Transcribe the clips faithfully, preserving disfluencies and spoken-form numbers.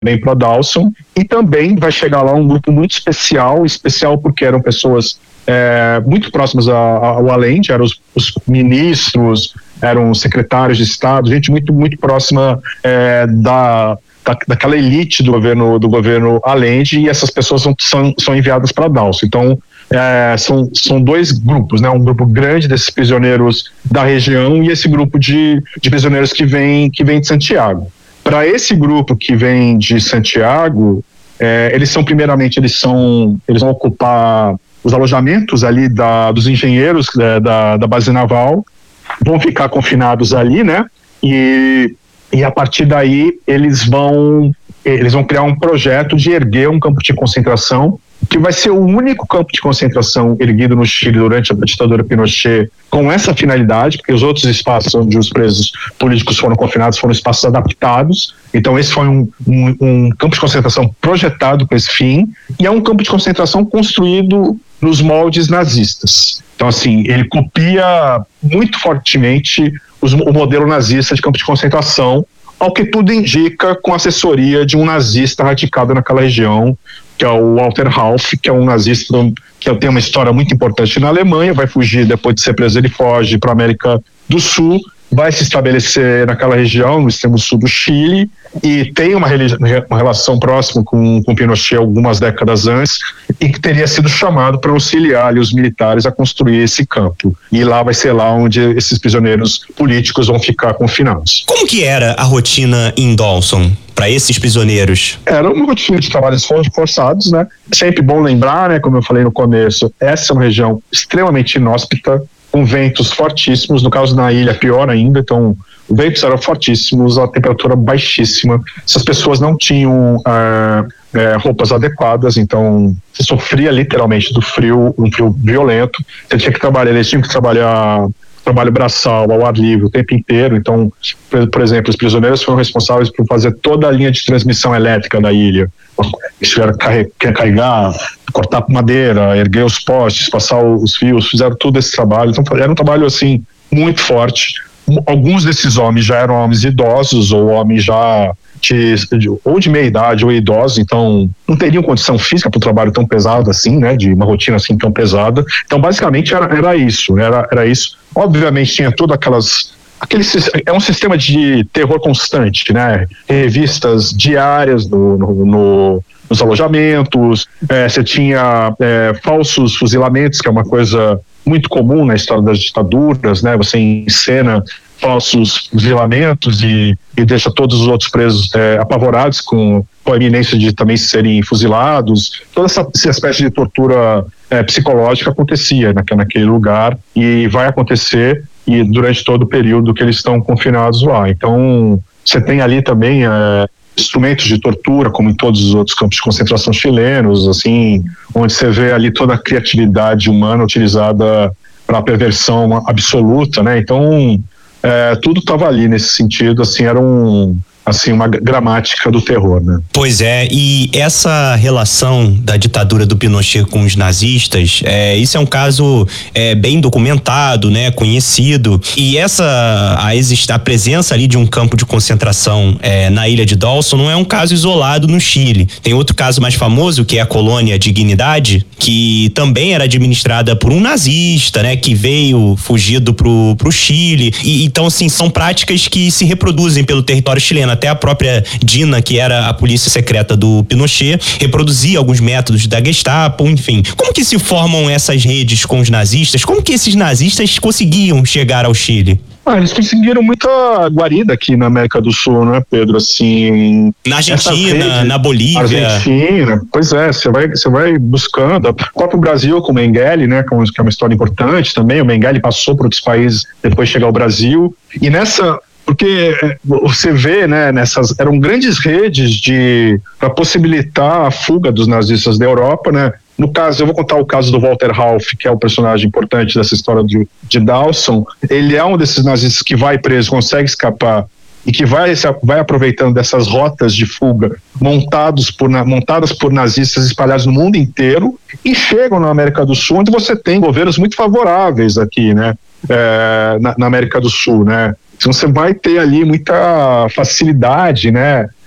também para Dawson, e também vai chegar lá um grupo muito especial, especial porque eram pessoas é, muito próximas a, a, ao Allende, eram os, os ministros, eram secretários de Estado, gente muito, muito próxima é, da, da, daquela elite do governo, do governo Allende, e essas pessoas são, são, são enviadas para Dawson. Então, é, são, são dois grupos, né? Um grupo grande desses prisioneiros da região e esse grupo de, de prisioneiros que vem, que vem de Santiago. Para esse grupo que vem de Santiago, é, eles são, primeiramente, eles, são, eles vão ocupar os alojamentos ali da, dos engenheiros da, da, da base naval, vão ficar confinados ali, né? E, e a partir daí eles vão, eles vão criar um projeto de erguer um campo de concentração, que vai ser o único campo de concentração erguido no Chile durante a ditadura Pinochet com essa finalidade, porque os outros espaços onde os presos políticos foram confinados foram espaços adaptados. Então esse foi um, um, um campo de concentração projetado para esse fim, e é um campo de concentração construído nos moldes nazistas. Então, assim, ele copia muito fortemente os, o modelo nazista de campo de concentração, ao que tudo indica, com a assessoria de um nazista radicado naquela região, que é o Walter Rauff, que é um nazista que tem uma história muito importante na Alemanha, vai fugir, depois de ser preso ele foge para a América do Sul, vai se estabelecer naquela região, no extremo sul do Chile, e tem uma, uma relação próxima com, com Pinochet algumas décadas antes, e que teria sido chamado para auxiliar ali, os militares a construir esse campo. E lá vai ser lá onde esses prisioneiros políticos vão ficar confinados. Como que era a rotina em Dawson para esses prisioneiros? Era uma rotina de trabalhos forçados, né? Sempre bom lembrar, né? Como eu falei no começo, essa é uma região extremamente inóspita, com ventos fortíssimos, no caso na ilha pior ainda, então ventos eram fortíssimos, a temperatura baixíssima, essas pessoas não tinham é, é, roupas adequadas, então você sofria literalmente do frio, um frio violento, você tinha que trabalhar, eles tinham que trabalhar trabalho braçal, ao ar livre o tempo inteiro. Então, por, por exemplo, os prisioneiros foram responsáveis por fazer toda a linha de transmissão elétrica da ilha. Eles tiveram que carregar, cortar madeira, erguer os postes, passar os fios, fizeram todo esse trabalho. Então, era um trabalho, assim, muito forte. Alguns desses homens já eram homens idosos ou homens já de, ou de meia idade ou idosos, então não teriam condição física para um trabalho tão pesado assim, né, de uma rotina assim tão pesada. Então, basicamente, era, era isso, era, era isso. Obviamente, tinha todas aquelas... Aquele, é um sistema de terror constante, né? Revistas diárias no, no, no, nos alojamentos, é, você tinha é, falsos fuzilamentos, que é uma coisa muito comum na história das ditaduras, né? Você encena falsos fuzilamentos e, e deixa todos os outros presos é, apavorados com, com a iminência de também serem fuzilados. Toda essa, essa espécie de tortura é, psicológica acontecia naquele, naquele lugar e vai acontecer e durante todo o período que eles estão confinados lá. Então, você tem ali também é, instrumentos de tortura, como em todos os outros campos de concentração chilenos, assim, onde você vê ali toda a criatividade humana utilizada para a perversão absoluta, né? Então, é, tudo estava ali nesse sentido, assim, era um... assim, uma gramática do terror, né? Pois é, e essa relação da ditadura do Pinochet com os nazistas, é, isso é um caso é, bem documentado, né, conhecido, e essa, a, exist, a presença ali de um campo de concentração é, na ilha de Dawson não é um caso isolado no Chile. Tem outro caso mais famoso, que é a colônia Dignidade, que também era administrada por um nazista, né, que veio fugido pro, pro Chile, e então, assim, são práticas que se reproduzem pelo território chileno. Até a própria DINA, que era a polícia secreta do Pinochet, reproduzia alguns métodos da Gestapo, enfim. Como que se formam essas redes com os nazistas? Como que esses nazistas conseguiam chegar ao Chile? Ah, eles conseguiram muita guarida aqui na América do Sul, né, Pedro? Assim, na Argentina, rede, na Bolívia. Argentina, pois é, você vai, você vai buscando. O próprio Brasil com o Mengele, né, que é uma história importante também. O Mengele passou por outros países depois de chegar ao Brasil. E nessa... Porque você vê, né, nessas eram grandes redes de para possibilitar a fuga dos nazistas da Europa, né? No caso, eu vou contar o caso do Walter Rauff, que é o personagem importante dessa história de, de Dawson. Ele é um desses nazistas que vai preso, consegue escapar e que vai, vai aproveitando dessas rotas de fuga montados por, montadas por nazistas espalhados no mundo inteiro e chegam na América do Sul, onde você tem governos muito favoráveis aqui, né? É, na, na América do Sul, né? Então você vai ter ali muita facilidade, né?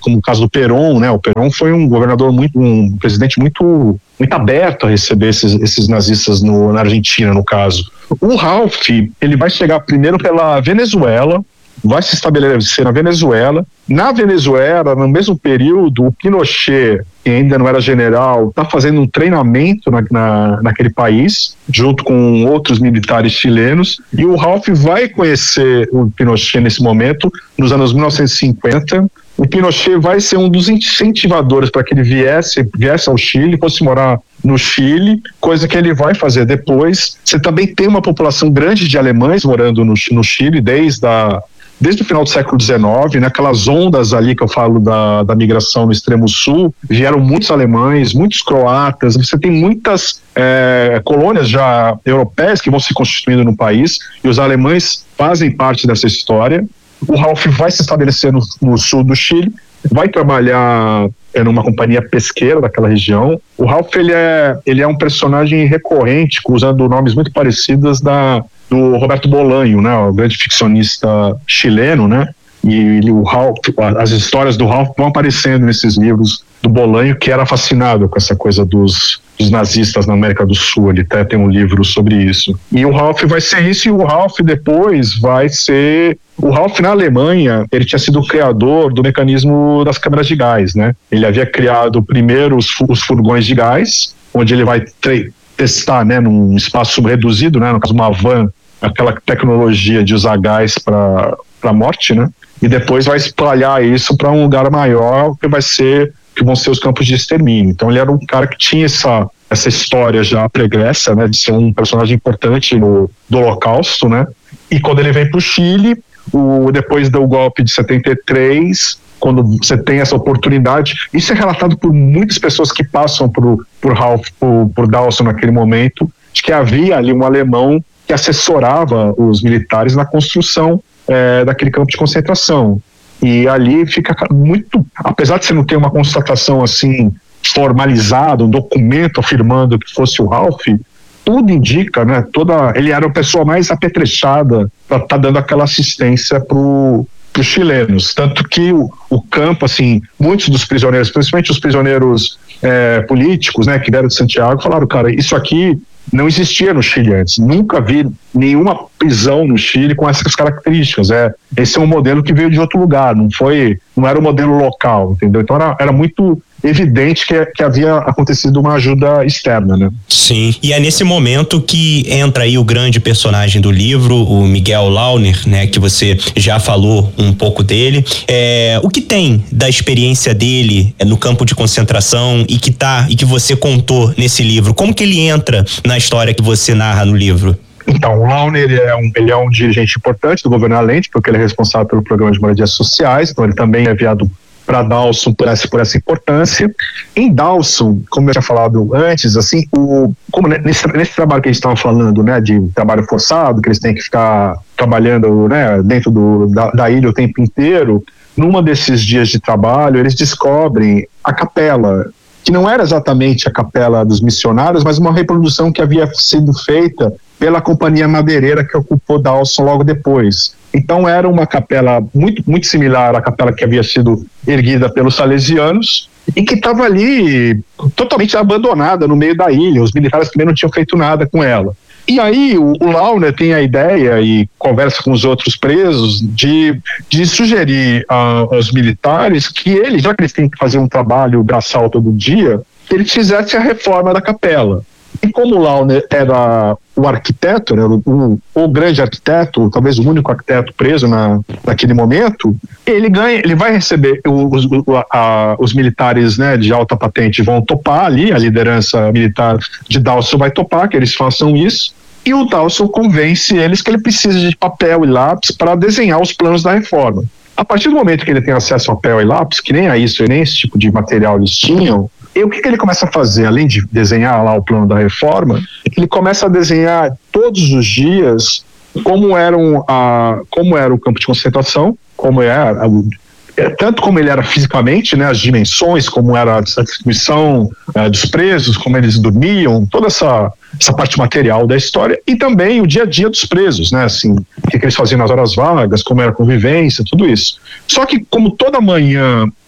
como o caso do Perón, né? O Perón foi um governador muito, um presidente muito, muito aberto a receber esses, esses nazistas no, na Argentina, no caso. O Ralph, ele vai chegar primeiro pela Venezuela, vai se estabelecer na Venezuela. Na Venezuela, no mesmo período, o Pinochet, que ainda não era general, está fazendo um treinamento na, na, naquele país, junto com outros militares chilenos, e o Ralph vai conhecer o Pinochet nesse momento, nos anos mil novecentos e cinquenta. O Pinochet vai ser um dos incentivadores para que ele viesse, viesse ao Chile, fosse morar no Chile, coisa que ele vai fazer depois. Você também tem uma população grande de alemães morando no, no Chile, desde a Desde o final do século dezenove, naquelas ondas ali que eu falo da, da migração no extremo sul, vieram muitos alemães, muitos croatas, você tem muitas é, colônias já europeias que vão se constituindo no país, e os alemães fazem parte dessa história. O Ralph vai se estabelecer no, no sul do Chile, vai trabalhar é, numa companhia pesqueira daquela região. O Ralph, ele é, ele é um personagem recorrente, usando nomes muito parecidos da... do Roberto Bolanho, né, o grande ficcionista chileno, né, e ele, o Ralph, as histórias do Ralph vão aparecendo nesses livros do Bolanho, que era fascinado com essa coisa dos, dos nazistas na América do Sul. Ele até tem um livro sobre isso. E o Ralph vai ser isso, e o Ralph depois vai ser... O Ralph, na Alemanha, ele tinha sido o criador do mecanismo das câmeras de gás, né? Ele havia criado primeiro os, os furgões de gás, onde ele vai tre- testar, né, num espaço reduzido, né, no caso uma van, aquela tecnologia de usar gás para a morte, né? E depois vai espalhar isso para um lugar maior, que vai ser, que vão ser os campos de extermínio. Então ele era um cara que tinha essa, essa história já pregressa, né, de ser um personagem importante no, do Holocausto, né? E quando ele vem para o Chile, o, depois do golpe de setenta e três, quando você tem essa oportunidade, isso é relatado por muitas pessoas que passam por, por Ralph, por, por Dawson naquele momento, de que havia ali um alemão que assessorava os militares na construção é, daquele campo de concentração. E ali fica muito, apesar de você não ter uma constatação assim formalizada, um documento afirmando que fosse o Ralph, tudo indica, né? Toda, ele era a pessoa mais apetrechada para estar tá dando aquela assistência para os chilenos. Tanto que o, o campo, assim, muitos dos prisioneiros, principalmente os prisioneiros é, políticos, né, que vieram de Santiago, falaram, cara, isso aqui não existia no Chile antes. Nunca vi nenhuma prisão no Chile com essas características. É, esse é um modelo que veio de outro lugar, não foi, não era um modelo local, entendeu? Então era, era muito evidente que, que havia acontecido uma ajuda externa, né? Sim, e é nesse momento que entra aí o grande personagem do livro, o Miguel Launer, né, que você já falou um pouco dele. É, o que tem da experiência dele no campo de concentração e que tá, e que você contou nesse livro? Como que ele entra na história que você narra no livro? Então, o Launer, ele é, um, ele é um dirigente importante do governo Allende, porque ele é responsável pelo programa de moradias sociais, então ele também é enviado para Dawson por essa, por essa importância. Em Dawson, como eu tinha falado antes, assim, o, como nesse, nesse trabalho que a gente estava falando, né, de trabalho forçado, que eles têm que ficar trabalhando, né, dentro do, da, da ilha o tempo inteiro, numa desses dias de trabalho, eles descobrem a capela, que não era exatamente a capela dos missionários, mas uma reprodução que havia sido feita pela companhia madeireira que ocupou Dawson logo depois. Então era uma capela muito, muito similar à capela que havia sido erguida pelos salesianos e que estava ali totalmente abandonada no meio da ilha. Os militares também não tinham feito nada com ela. E aí o, o Launer tem a ideia e conversa com os outros presos de, de sugerir uh, aos militares que eles, já que eles têm que fazer um trabalho braçal todo dia, que eles fizessem a reforma da capela. E como o Launer era o arquiteto, né, o, o grande arquiteto, talvez o único arquiteto preso na, naquele momento, ele ganha, ele vai receber os, a, os militares, né, de alta patente vão topar ali, a liderança militar de Dawson vai topar que eles façam isso, e o Dawson convence eles que ele precisa de papel e lápis para desenhar os planos da reforma. A partir do momento que ele tem acesso a papel e lápis, que nem a isso e nem esse tipo de material eles tinham, e o que, que ele começa a fazer? Além de desenhar lá o plano da reforma, ele começa a desenhar todos os dias como, eram a, como era o campo de concentração, como era, tanto como ele era fisicamente, né, as dimensões, como era a distribuição é, dos presos, como eles dormiam, toda essa, essa parte material da história, e também o dia a dia dos presos, né, assim, o que, que eles faziam nas horas vagas, como era a convivência, tudo isso. Só que como toda manhã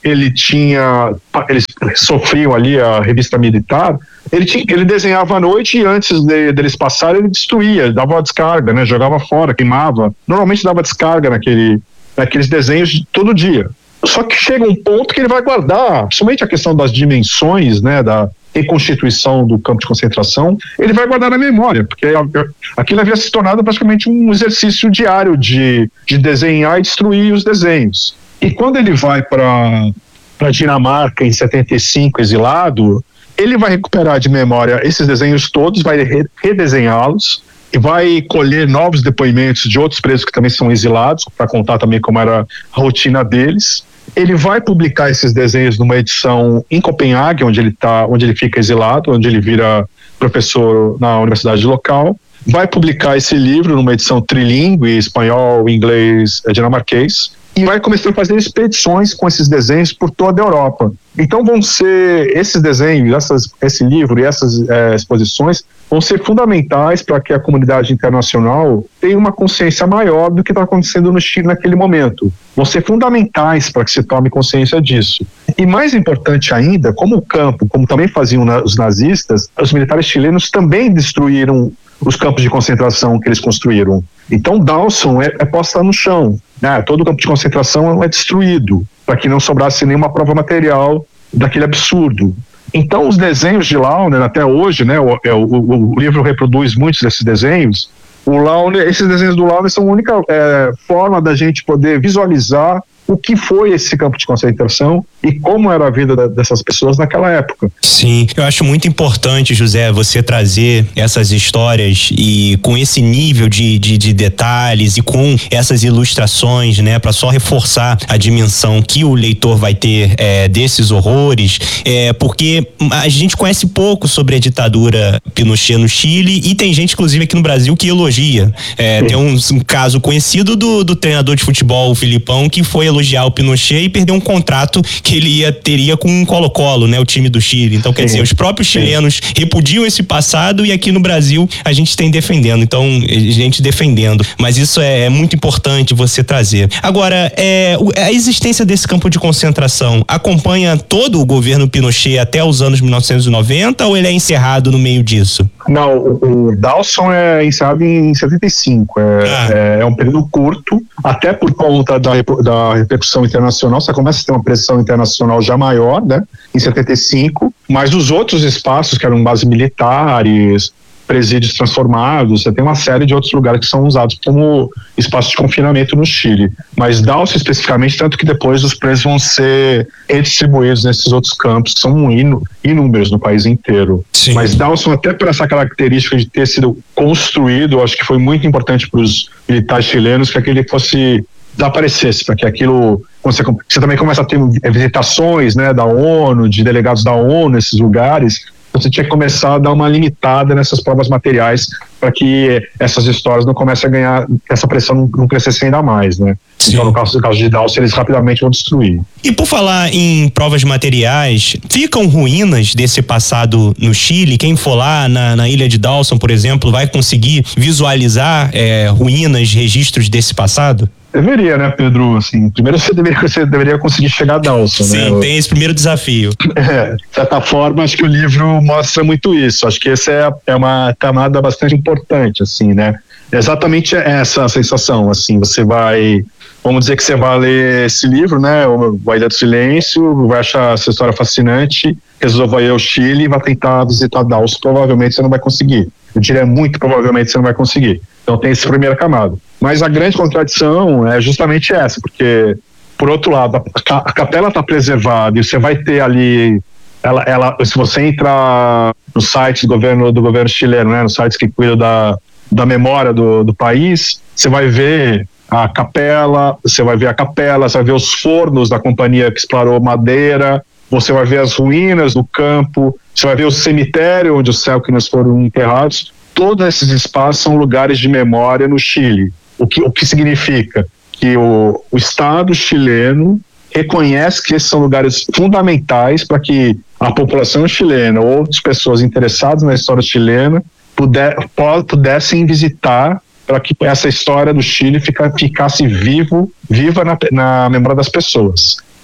ele tinha, eles sofriam ali a revista militar, ele, tinha, ele desenhava à noite e antes de, deles passarem ele destruía, dava uma descarga, né, jogava fora, queimava, normalmente dava descarga naquele, naqueles desenhos todo dia. Só que chega um ponto que ele vai guardar, principalmente a questão das dimensões, né, da reconstituição do campo de concentração, ele vai guardar na memória, porque aquilo havia se tornado praticamente um exercício diário de, de desenhar e destruir os desenhos. E quando ele vai para a Dinamarca em setenta e cinco, exilado, ele vai recuperar de memória esses desenhos todos, vai re, redesenhá-los e vai colher novos depoimentos de outros presos que também são exilados, para contar também como era a rotina deles. Ele vai publicar esses desenhos numa edição em Copenhague, onde ele tá, onde ele fica exilado, onde ele vira professor na universidade local. Vai publicar esse livro numa edição trilingue, espanhol, inglês, dinamarquês, e vai começar a fazer expedições com esses desenhos por toda a Europa. Então vão ser esses desenhos, essas, esse livro e essas é, exposições vão ser fundamentais para que a comunidade internacional tenha uma consciência maior do que está acontecendo no Chile naquele momento. Vão ser fundamentais para que se tome consciência disso. E mais importante ainda, como o campo, como também faziam na, os nazistas, os militares chilenos também destruíram os campos de concentração que eles construíram. Então Dawson é, é posta no chão, né? Todo o campo de concentração é destruído, para que não sobrasse nenhuma prova material daquele absurdo. Então os desenhos de Launer até hoje, né, o, o, o livro reproduz muitos desses desenhos. O Launer, esses desenhos do Launer são a única é, forma da gente poder visualizar o que foi esse campo de concentração e como era a vida da, dessas pessoas naquela época. Sim, eu acho muito importante, José, você trazer essas histórias e com esse nível de, de, de detalhes e com essas ilustrações, né, para só reforçar a dimensão que o leitor vai ter é, desses horrores, é, porque a gente conhece pouco sobre a ditadura Pinochet no Chile e tem gente, inclusive, aqui no Brasil que elogia. É, tem um, um caso conhecido do, do treinador de futebol, o Filipão, que foi elogiar o Pinochet e perdeu um contrato que ele ia, teria com o Colo-Colo, né, o time do Chile. Então, quer Sim. dizer, os próprios chilenos Sim. repudiam esse passado e aqui no Brasil a gente tem defendendo, então, a gente defendendo. Mas isso é, é muito importante você trazer. Agora, é, a existência desse campo de concentração acompanha todo o governo Pinochet até os anos mil novecentos e noventa ou ele é encerrado no meio disso? Não, o, o Dawson é encerrado em setenta e cinco. É, ah. é, é um período curto, até por conta da, da repercussão internacional. Você começa a ter uma pressão internacional já maior, né, em setenta e cinco, mas os outros espaços, que eram bases militares, presídios transformados, você tem uma série de outros lugares que são usados como espaço de confinamento no Chile. Mas Dawson especificamente, tanto que depois os presos vão ser redistribuídos nesses outros campos, que são inú- inúmeros no país inteiro. Sim. Mas Dawson, até por essa característica de ter sido construído, eu acho que foi muito importante para os militares chilenos que aquele fosse desaparecesse, para que aquilo, você, você também começa a ter visitações, né, da ONU, de delegados da ONU nesses lugares. Você tinha que começar a dar uma limitada nessas provas materiais para que essas histórias não comecem a ganhar, essa pressão não, não crescesse ainda mais, né? Sim. Então, no caso, no caso de Dawson, eles rapidamente vão destruir. E por falar em provas materiais, ficam ruínas desse passado no Chile? Quem for lá na, na ilha de Dawson, por exemplo, vai conseguir visualizar é, ruínas, registros desse passado? Deveria, né, Pedro? Assim, primeiro você deveria, você deveria conseguir chegar a Dawson, Sim, né? tem esse primeiro desafio. É, de certa forma, acho que o livro mostra muito isso. Acho que essa é, é uma camada bastante importante, assim, né? É exatamente essa sensação, assim, você vai, vamos dizer que você vai ler esse livro, né, o A Ilha do Silêncio, vai achar essa história fascinante, resolve ir ao Chile e vai tentar visitar Dawson, provavelmente você não vai conseguir. Eu diria muito provavelmente você não vai conseguir. Então tem essa primeira camada. Mas a grande contradição é justamente essa, porque, por outro lado, a, a capela está preservada e você vai ter ali, ela, ela, se você entrar no site do governo, do governo chileno, né, no site que cuida da, da memória do, do país, você vai ver a capela, você vai ver a capela, você vai ver os fornos da companhia que explorou madeira, você vai ver as ruínas do campo, você vai ver o cemitério onde os Selkness foram enterrados. Todos esses espaços são lugares de memória no Chile. O que, o que significa? Que o, o Estado chileno reconhece que esses são lugares fundamentais para que a população chilena ou outras pessoas interessadas na história chilena puder, pudessem visitar, para que essa história do Chile fica, ficasse vivo, viva na, na memória das pessoas.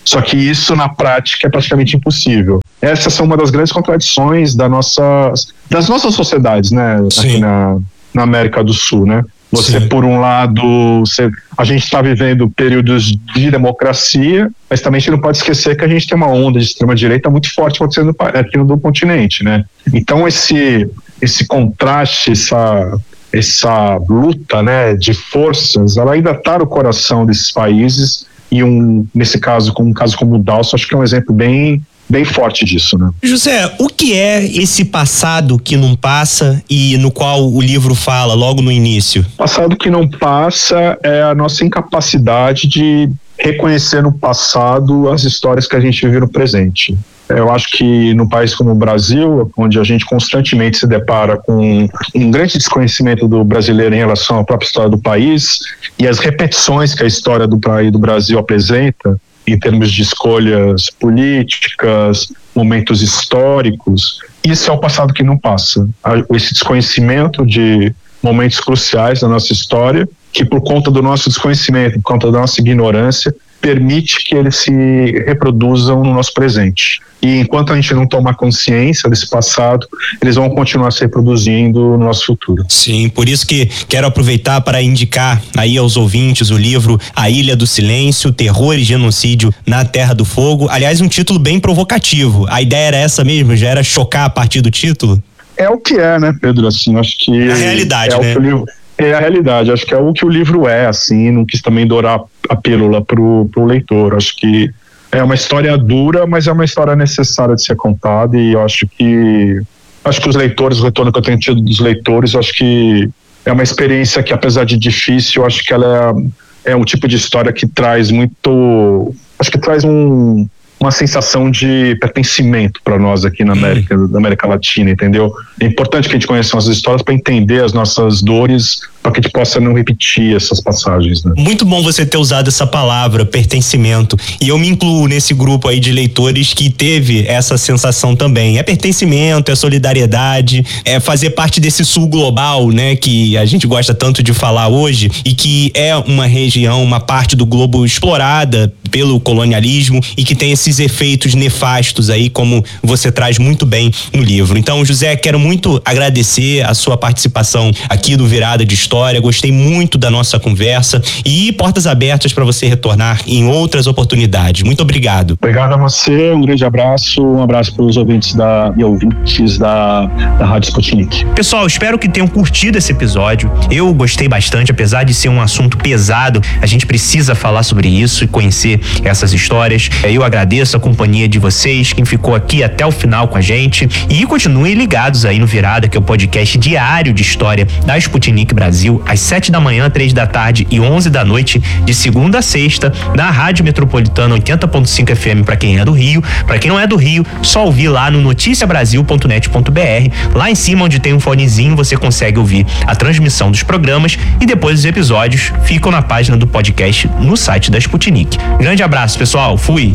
Só que isso na prática é praticamente impossível. Essas são uma das grandes contradições da nossa, das nossas sociedades, né, aqui na, na América do Sul, né? Você, Sim. por um lado, você, a gente está vivendo períodos de democracia, mas também a gente não pode esquecer que a gente tem uma onda de extrema-direita muito forte acontecendo aqui no continente, né? Então, esse, esse contraste, essa, essa luta, né, de forças, ela ainda está no coração desses países, e um, nesse caso, com um caso como o Dawson, acho que é um exemplo bem... bem forte disso, né? José, o que é esse passado que não passa e no qual o livro fala logo no início? Passado que não passa é a nossa incapacidade de reconhecer no passado as histórias que a gente vive no presente. Eu acho que no país como o Brasil, onde a gente constantemente se depara com um grande desconhecimento do brasileiro em relação à própria história do país e as repetições que a história do, do Brasil apresenta, em termos de escolhas políticas, momentos históricos, isso é o passado que não passa. Esse desconhecimento de momentos cruciais da nossa história, que por conta do nosso desconhecimento, por conta da nossa ignorância, permite que eles se reproduzam no nosso presente. E enquanto a gente não tomar consciência desse passado, eles vão continuar se reproduzindo no nosso futuro. Sim, por isso que quero aproveitar para indicar aí aos ouvintes o livro A Ilha do Silêncio, Terror e Genocídio na Terra do Fogo. Aliás, um título bem provocativo. A ideia era essa mesmo? Já era chocar a partir do título? É o que é, né, Pedro? Assim, acho que é a realidade, é né? O que o livro, é a realidade. Acho que é o que o livro é, assim. Não quis também dourar a pílula pro, pro leitor. Acho que é uma história dura, mas é uma história necessária de ser contada, e eu acho que acho que os leitores, o retorno que eu tenho tido dos leitores, eu acho que é uma experiência que, apesar de difícil, eu acho que ela é, é um tipo de história que traz muito, acho que traz um, uma sensação de pertencimento para nós aqui na América, na América Latina, entendeu? É importante que a gente conheça nossas histórias para entender as nossas dores, para que a gente possa não repetir essas passagens, né? Muito bom você ter usado essa palavra, pertencimento, e eu me incluo nesse grupo aí de leitores que teve essa sensação também. É pertencimento, é solidariedade, é fazer parte desse sul global, né, que a gente gosta tanto de falar hoje, e que é uma região, uma parte do globo explorada pelo colonialismo e que tem esses efeitos nefastos aí, como você traz muito bem no livro. Então, José, quero muito agradecer a sua participação aqui do Virada de História. Gostei muito da nossa conversa e portas abertas para você retornar em outras oportunidades. Muito obrigado. Obrigado a você, um grande abraço, um abraço para os ouvintes da, e ouvintes da, da Rádio Sputnik. Pessoal, espero que tenham curtido esse episódio. Eu gostei bastante, apesar de ser um assunto pesado, a gente precisa falar sobre isso e conhecer essas histórias. Eu agradeço a companhia de vocês, quem ficou aqui até o final com a gente, e continuem ligados aí no Virada, que é o podcast diário de história da Sputnik Brasil, às sete da manhã, três da tarde e onze da noite, de segunda a sexta, na Rádio Metropolitana oitenta ponto cinco F M para quem é do Rio. Para quem não é do Rio, só ouvir lá no noticia brasil ponto net ponto b r. Lá em cima, onde tem um fonezinho, você consegue ouvir a transmissão dos programas, e depois os episódios ficam na página do podcast no site da Sputnik. Grande abraço, pessoal. Fui!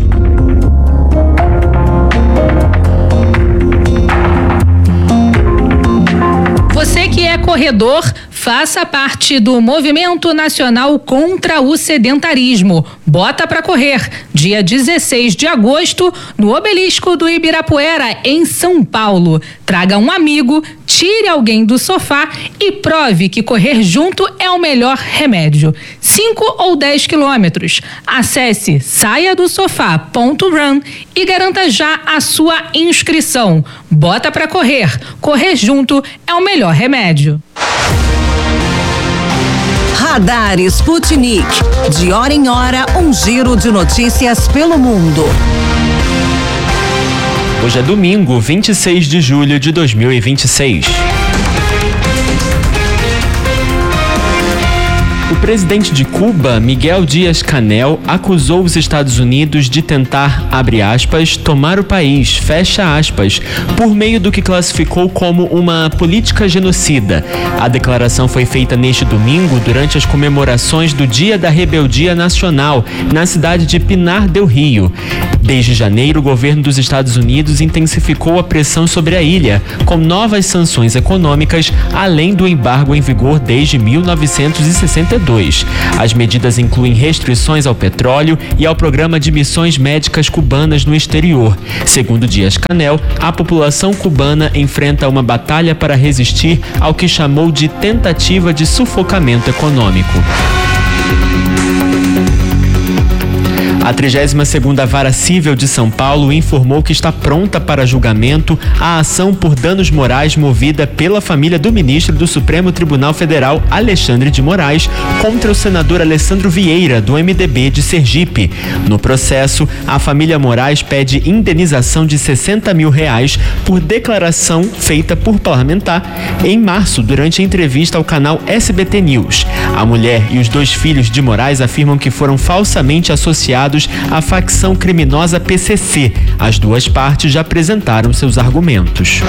Você que é corredor, faça parte do Movimento Nacional contra o Sedentarismo. Bota pra correr, dia dezesseis de agosto, no Obelisco do Ibirapuera, em São Paulo. Traga um amigo, tire alguém do sofá e prove que correr junto é o melhor remédio. cinco ou dez quilômetros. Acesse saia do sofá ponto run e garanta já a sua inscrição. Bota pra correr. Correr junto é o melhor remédio. Radar Sputnik. De hora em hora, um giro de notícias pelo mundo. Hoje é domingo, vinte e seis de julho de dois mil e vinte e seis. O presidente de Cuba, Miguel Díaz-Canel, acusou os Estados Unidos de tentar, abre aspas, tomar o país, fecha aspas, por meio do que classificou como uma política genocida. A declaração foi feita neste domingo durante as comemorações do Dia da Rebeldia Nacional, na cidade de Pinar del Rio. Desde janeiro, o governo dos Estados Unidos intensificou a pressão sobre a ilha, com novas sanções econômicas, além do embargo em vigor desde mil novecentos e sessenta e dois. As medidas incluem restrições ao petróleo e ao programa de missões médicas cubanas no exterior. Segundo Dias-Canel, a população cubana enfrenta uma batalha para resistir ao que chamou de tentativa de sufocamento econômico. A trigésima segunda Vara Cível de São Paulo informou que está pronta para julgamento a ação por danos morais movida pela família do ministro do Supremo Tribunal Federal, Alexandre de Moraes, contra o senador Alessandro Vieira, do M D B de Sergipe. No processo, a família Moraes pede indenização de sessenta mil reais por declaração feita por parlamentar em março, durante a entrevista ao canal S B T News. A mulher e os dois filhos de Moraes afirmam que foram falsamente associados à facção criminosa P C C. As duas partes já apresentaram seus argumentos.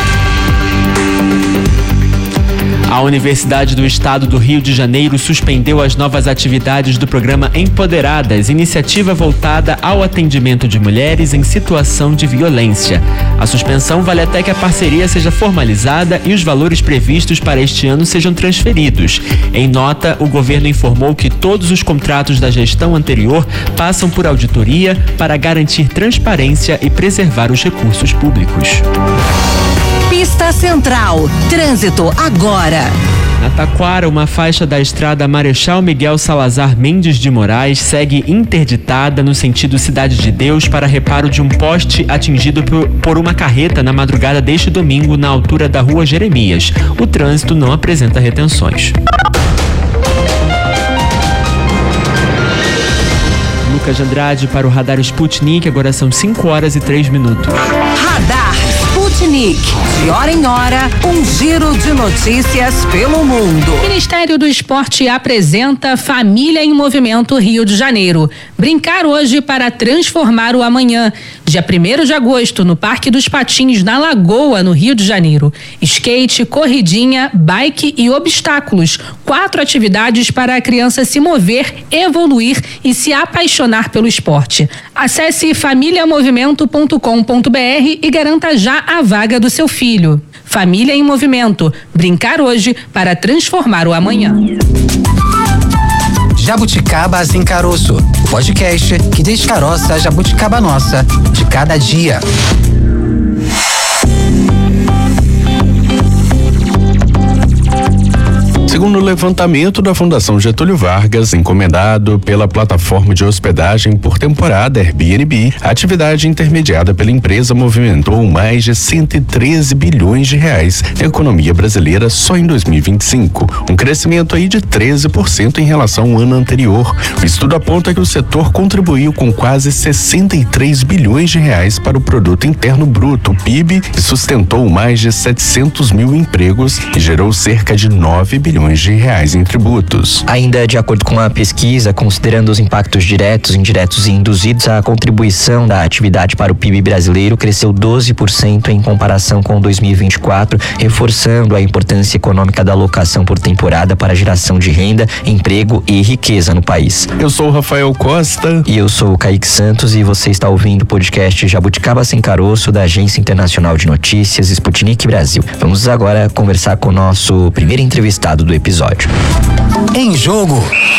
A Universidade do Estado do Rio de Janeiro suspendeu as novas atividades do programa Empoderadas, iniciativa voltada ao atendimento de mulheres em situação de violência. A suspensão vale até que a parceria seja formalizada e os valores previstos para este ano sejam transferidos. Em nota, o governo informou que todos os contratos da gestão anterior passam por auditoria para garantir transparência e preservar os recursos públicos. Pista Central. Trânsito agora. Na Taquara, uma faixa da estrada Marechal Miguel Salazar Mendes de Moraes segue interditada no sentido Cidade de Deus para reparo de um poste atingido por, por uma carreta na madrugada deste domingo na altura da Rua Jeremias. O trânsito não apresenta retenções. Lucas de Andrade para o Radar Sputnik, agora são cinco horas e três minutos. Radar Sputnik. De hora em hora, um giro de notícias pelo mundo. Ministério do Esporte apresenta Família em Movimento Rio de Janeiro. Brincar hoje para transformar o amanhã. Dia primeiro de agosto, no Parque dos Patins, na Lagoa, no Rio de Janeiro. Skate, corridinha, bike e obstáculos. Quatro atividades para a criança se mover, evoluir e se apaixonar pelo esporte. Acesse família movimento ponto com ponto br e garanta já a vaga do seu filho. Família em Movimento. Brincar hoje para transformar o amanhã. Jabuticaba Sem Caroço, o podcast que descaroça a jabuticaba nossa de cada dia. Segundo o levantamento da Fundação Getúlio Vargas, encomendado pela plataforma de hospedagem por temporada Airbnb, a atividade intermediada pela empresa movimentou mais de cento e treze bilhões de reais na economia brasileira só em dois mil e vinte e cinco, um crescimento aí de treze por cento em relação ao ano anterior. O estudo aponta que o setor contribuiu com quase sessenta e três bilhões de reais para o Produto Interno Bruto, o P I B, e sustentou mais de setecentos mil empregos e gerou cerca de nove bilhões de reais em tributos. Ainda de acordo com a pesquisa, considerando os impactos diretos, indiretos e induzidos, a contribuição da atividade para o P I B brasileiro cresceu doze por cento em comparação com dois mil e vinte e quatro, reforçando a importância econômica da locação por temporada para a geração de renda, emprego e riqueza no país. Eu sou o Rafael Costa. E eu sou o Kaique Santos e você está ouvindo o podcast Jabuticaba Sem Caroço da Agência Internacional de Notícias Sputnik Brasil. Vamos agora conversar com o nosso primeiro entrevistado do episódio. Em jogo.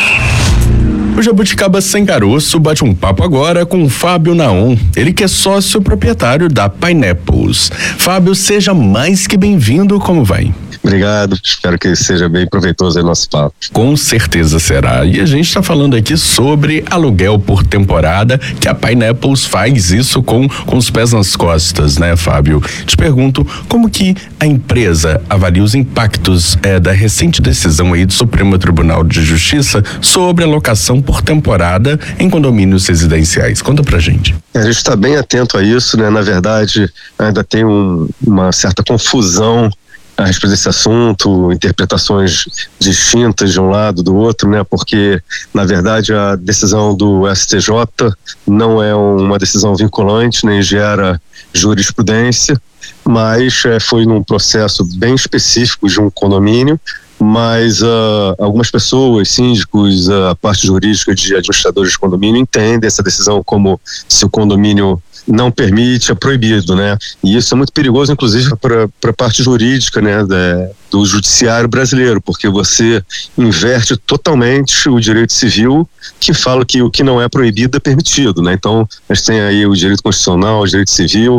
O Jabuticaba Sem Caroço bate um papo agora com o Fábio Naon, ele que é sócio proprietário da Pineapples. Fábio, seja mais que bem-vindo, como vai? Obrigado, espero que seja bem proveitoso aí o nosso papo. Com certeza será. E a gente está falando aqui sobre aluguel por temporada, que a Pineapples faz isso com, com os pés nas costas, né, Fábio? Te pergunto, como que a empresa avalia os impactos é, da recente decisão aí do Supremo Tribunal de Justiça sobre a locação por temporada em condomínios residenciais? Conta pra gente. A gente está bem atento a isso, né? Na verdade, ainda tem um, uma certa confusão a respeito desse assunto, interpretações distintas de um lado do outro, né? Porque, na verdade, a decisão do S T J não é uma decisão vinculante, nem gera jurisprudência, mas é, foi num processo bem específico de um condomínio, mas uh, algumas pessoas, síndicos, uh, a parte jurídica de administradores de condomínio entendem essa decisão como se o condomínio não permite, é proibido, né? E isso é muito perigoso, inclusive, para a parte jurídica, né, da, do judiciário brasileiro, porque você inverte totalmente o direito civil, que fala que o que não é proibido é permitido, né? Então, a gente tem aí o direito constitucional, o direito civil,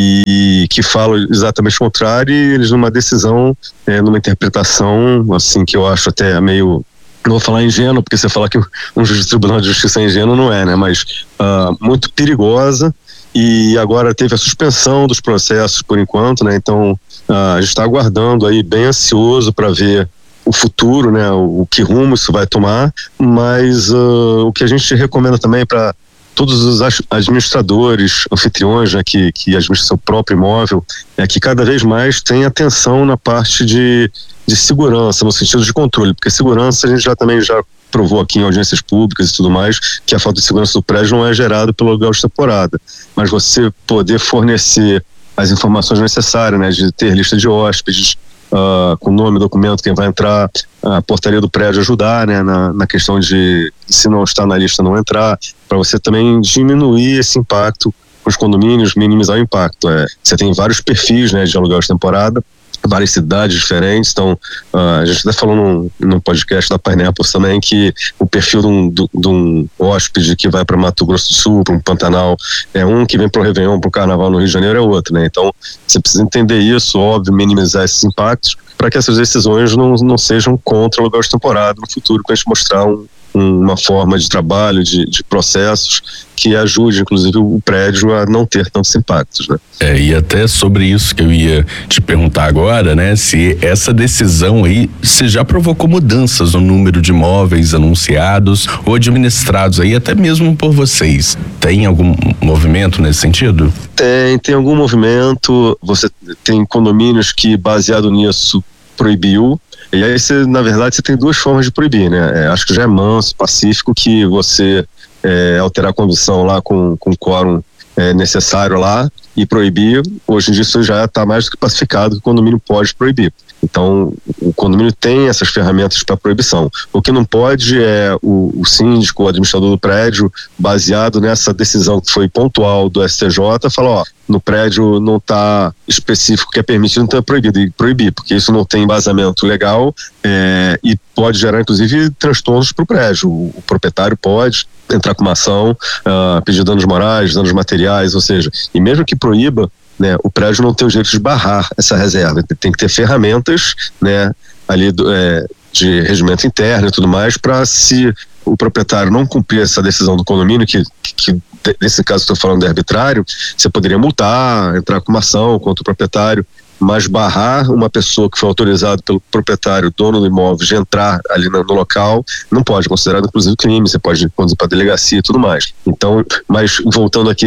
e que fala exatamente o contrário, e eles numa decisão, é, numa interpretação, assim, que eu acho até meio... Não vou falar ingênuo, porque você falar que um juiz do Tribunal de Justiça é ingênuo, não é, né? Mas uh, muito perigosa, e agora teve a suspensão dos processos por enquanto, né? Então uh, a gente está aguardando aí, bem ansioso para ver o futuro, né? O, o que rumo isso vai tomar, mas uh, o que a gente recomenda também para todos os administradores, anfitriões, né, que, que administram seu próprio imóvel, é que cada vez mais tenha atenção na parte de, de segurança, no sentido de controle, porque segurança a gente já também já provou aqui em audiências públicas e tudo mais, que a falta de segurança do prédio não é gerada pelo aluguel de temporada, mas você poder fornecer as informações necessárias, né, de ter lista de hóspedes, uh, com nome, documento, quem vai entrar, a portaria do prédio ajudar, né, na, na questão de, se não está na lista, não entrar, para você também diminuir esse impacto com os condomínios, minimizar o impacto. É, você tem vários perfis, né, de aluguel de temporada, várias cidades diferentes, então uh, a gente até falou num, num podcast da Pineapples também que o perfil de um, de, de um hóspede que vai para Mato Grosso do Sul, para um Pantanal, é um, que vem para o Réveillon, para o Carnaval no Rio de Janeiro é outro, né? Então você precisa entender isso, óbvio, minimizar esses impactos para que essas decisões não, não sejam contra o aluguel de temporada no futuro, para a gente mostrar um, uma forma de trabalho, de, de processos que ajude, inclusive, o prédio a não ter tantos impactos, né? É, e até sobre isso que eu ia te perguntar agora, né? Se essa decisão aí, se já provocou mudanças no número de imóveis anunciados ou administrados aí, até mesmo por vocês. Tem algum movimento nesse sentido? Tem, tem algum movimento. Você tem condomínios que, baseado nisso, proibiu. E aí, você, na verdade, você tem duas formas de proibir, né? É, acho que já é manso, pacífico, que você é, alterar a condição lá com, com o quórum é, necessário lá e proibir. Hoje em dia isso já está mais do que pacificado, que o condomínio pode proibir. Então, o condomínio tem essas ferramentas para proibição. O que não pode é o, o síndico, o administrador do prédio, baseado nessa decisão que foi pontual do S T J, falar, ó, no prédio não está específico que é permitido, então é proibido. E proibir, porque isso não tem embasamento legal é, e pode gerar, inclusive, transtornos para o prédio. O proprietário pode entrar com uma ação, uh, pedir danos morais, danos materiais, ou seja, e mesmo que proíba, né, o prédio não tem o direito de barrar essa reserva, tem que ter ferramentas, né, ali do, é, de regimento interno e tudo mais, para, se o proprietário não cumprir essa decisão do condomínio, que, que nesse caso estou falando de arbitrário, você poderia multar, entrar com uma ação contra o proprietário, mas barrar uma pessoa que foi autorizada pelo proprietário, dono do imóvel, de entrar ali no, no local, não pode, considerado inclusive crime, você pode conduzir para a delegacia e tudo mais. Então, mas voltando aqui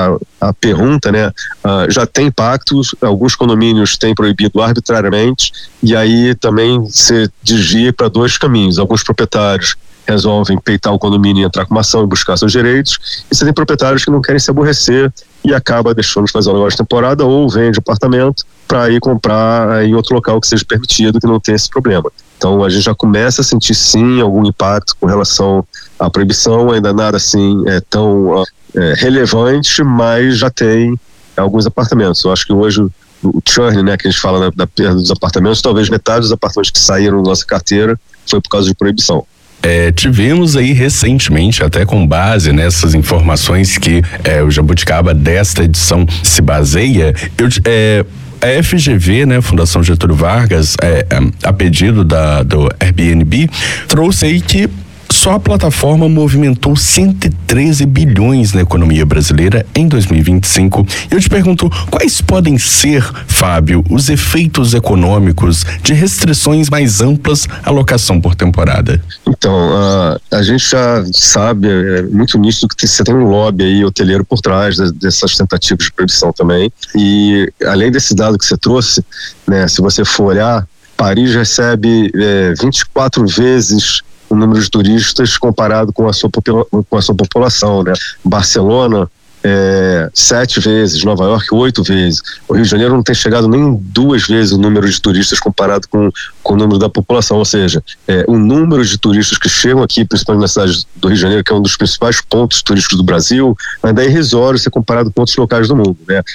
à pergunta, né, uh, já tem impactos, alguns condomínios têm proibido arbitrariamente, e aí também se desvia para dois caminhos. Alguns proprietários resolvem peitar o condomínio e entrar com uma ação e buscar seus direitos, e você tem proprietários que não querem se aborrecer e acaba deixando de fazer o negócio de temporada ou vende apartamento para ir comprar em outro local que seja permitido, que não tenha esse problema. Então a gente já começa a sentir sim algum impacto com relação à proibição, ainda nada assim é tão é, relevante, mas já tem alguns apartamentos. Eu acho que hoje o churn, né, que a gente fala da, da perda dos apartamentos, talvez metade dos apartamentos que saíram da nossa carteira foi por causa de proibição. É, tivemos aí recentemente, até com base nessas informações que é, o Jabuticaba desta edição se baseia, eu, é, a F G V, né, Fundação Getúlio Vargas, é, a pedido da, do Airbnb, trouxe aí que só a plataforma movimentou cento e treze bilhões na economia brasileira em dois mil e vinte e cinco. Eu te pergunto, quais podem ser, Fábio, os efeitos econômicos de restrições mais amplas à locação por temporada? Então, uh, a gente já sabe, é muito nítido que você tem um lobby aí hoteleiro por trás de, dessas tentativas de proibição também. E além desse dado que você trouxe, né, se você for olhar, Paris recebe é, vinte e quatro vezes o número de turistas comparado com a sua, popula- com a sua população, né? Barcelona é, sete vezes, Nova York oito vezes. O Rio de Janeiro não tem chegado nem duas vezes o número de turistas comparado com, com o número da população, ou seja, é, o número de turistas que chegam aqui, principalmente na cidade do Rio de Janeiro, que é um dos principais pontos turísticos do Brasil, ainda é irrisório ser comparado com outros locais do mundo, né?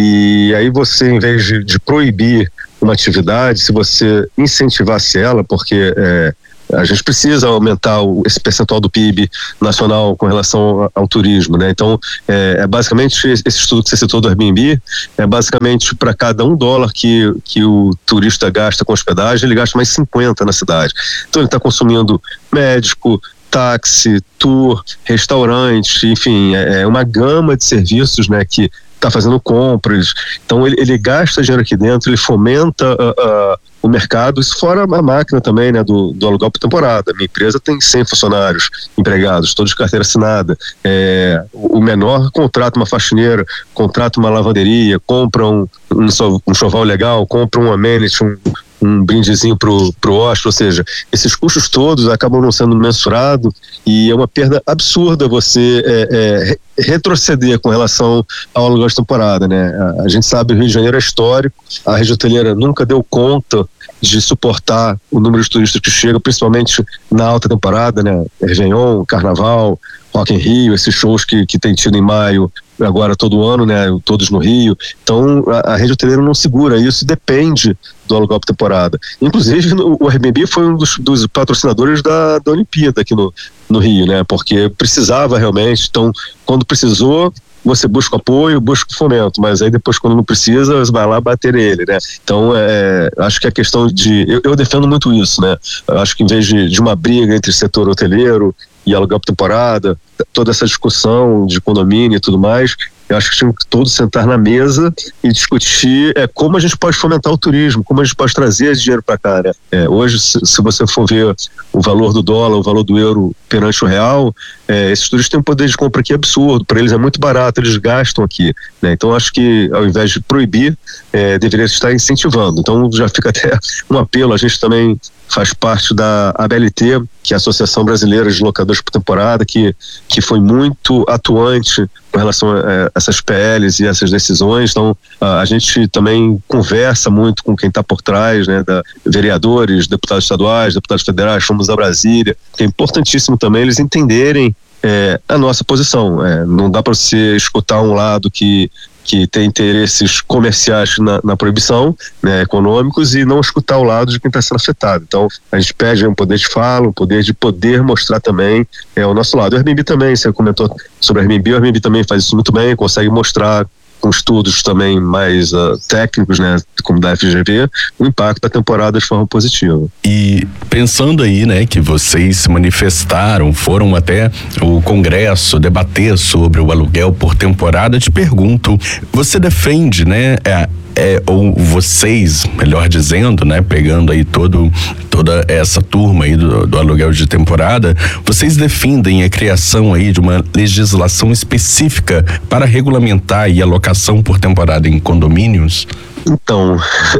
E aí você, em vez de, de proibir uma atividade, se você incentivasse ela, porque é, a gente precisa aumentar o, esse percentual do P I B nacional com relação ao, ao turismo, né? Então, é, é basicamente esse estudo que você citou do Airbnb, é basicamente para cada um dólar que, que o turista gasta com hospedagem, ele gasta mais cinquenta na cidade. Então, ele está consumindo médico, táxi, tour, restaurante, enfim, é uma gama de serviços, né, que está fazendo compras. Então ele, ele gasta dinheiro aqui dentro, ele fomenta uh, uh, o mercado, isso fora a máquina também, né, do, do aluguel por temporada. Minha empresa tem cem funcionários empregados, todos de carteira assinada. É, o menor contrata uma faxineira, contrata uma lavanderia, compra um, um, um enxoval legal, compra um amenity, um um brindezinho pro, pro hóspede, ou seja, esses custos todos acabam não sendo mensurados e é uma perda absurda você é, é, retroceder com relação ao aluguel de temporada, né? A, a gente sabe que o Rio de Janeiro é histórico, a rede hoteleira nunca deu conta de suportar o número de turistas que chegam, principalmente na alta temporada, né? Réveillon, Carnaval, Rock in Rio, esses shows que, que tem tido em maio, agora todo ano, né? Todos no Rio. Então a, a rede hoteleira não segura isso, depende do aluguel por temporada. Inclusive no, o Airbnb foi um dos, dos patrocinadores da, da Olimpíada aqui no, no Rio, né? Porque precisava realmente, então quando precisou, você busca apoio, busca fomento, mas aí depois quando não precisa, você vai lá bater ele, né? Então, é, acho que a questão de... Eu, eu defendo muito isso, né? Eu acho que em vez de, de uma briga entre setor hoteleiro e aluguel por temporada, toda essa discussão de condomínio e tudo mais, eu acho que tinham que todos sentar na mesa e discutir é, como a gente pode fomentar o turismo, como a gente pode trazer esse dinheiro para cá, né? É, hoje, se, se você for ver o valor do dólar, o valor do euro perante o real, é, esses turistas têm um poder de compra aqui absurdo, para eles é muito barato, eles gastam aqui, né? Então acho que ao invés de proibir, é, deveria estar incentivando. Então já fica até um apelo, a gente também faz parte da A B L T, que é a Associação Brasileira de Locadores por Temporada, que, que foi muito atuante com relação a essas P Ls e essas decisões. Então a, a gente também conversa muito com quem está por trás, né, da vereadores, deputados estaduais, deputados federais, fomos a Brasília, que é importantíssimo também eles entenderem é, a nossa posição. É, não dá para você escutar um lado que que tem interesses comerciais na, na proibição, né, econômicos, e não escutar o lado de quem está sendo afetado. Então, a gente pede um poder de fala, um poder de poder mostrar também é, o nosso lado. O Airbnb também, você comentou sobre o Airbnb, o Airbnb também faz isso muito bem, consegue mostrar com estudos também mais uh, técnicos, né, como da F G V, o impacto da temporada de forma positiva. E pensando aí, né, que vocês se manifestaram, foram até o Congresso debater sobre o aluguel por temporada, te pergunto, você defende, né, é, é, ou vocês, melhor dizendo, né, pegando aí todo, toda essa turma aí do, do aluguel de temporada, vocês defendem a criação aí de uma legislação específica para regulamentar aí a locação por temporada em condomínios? Então,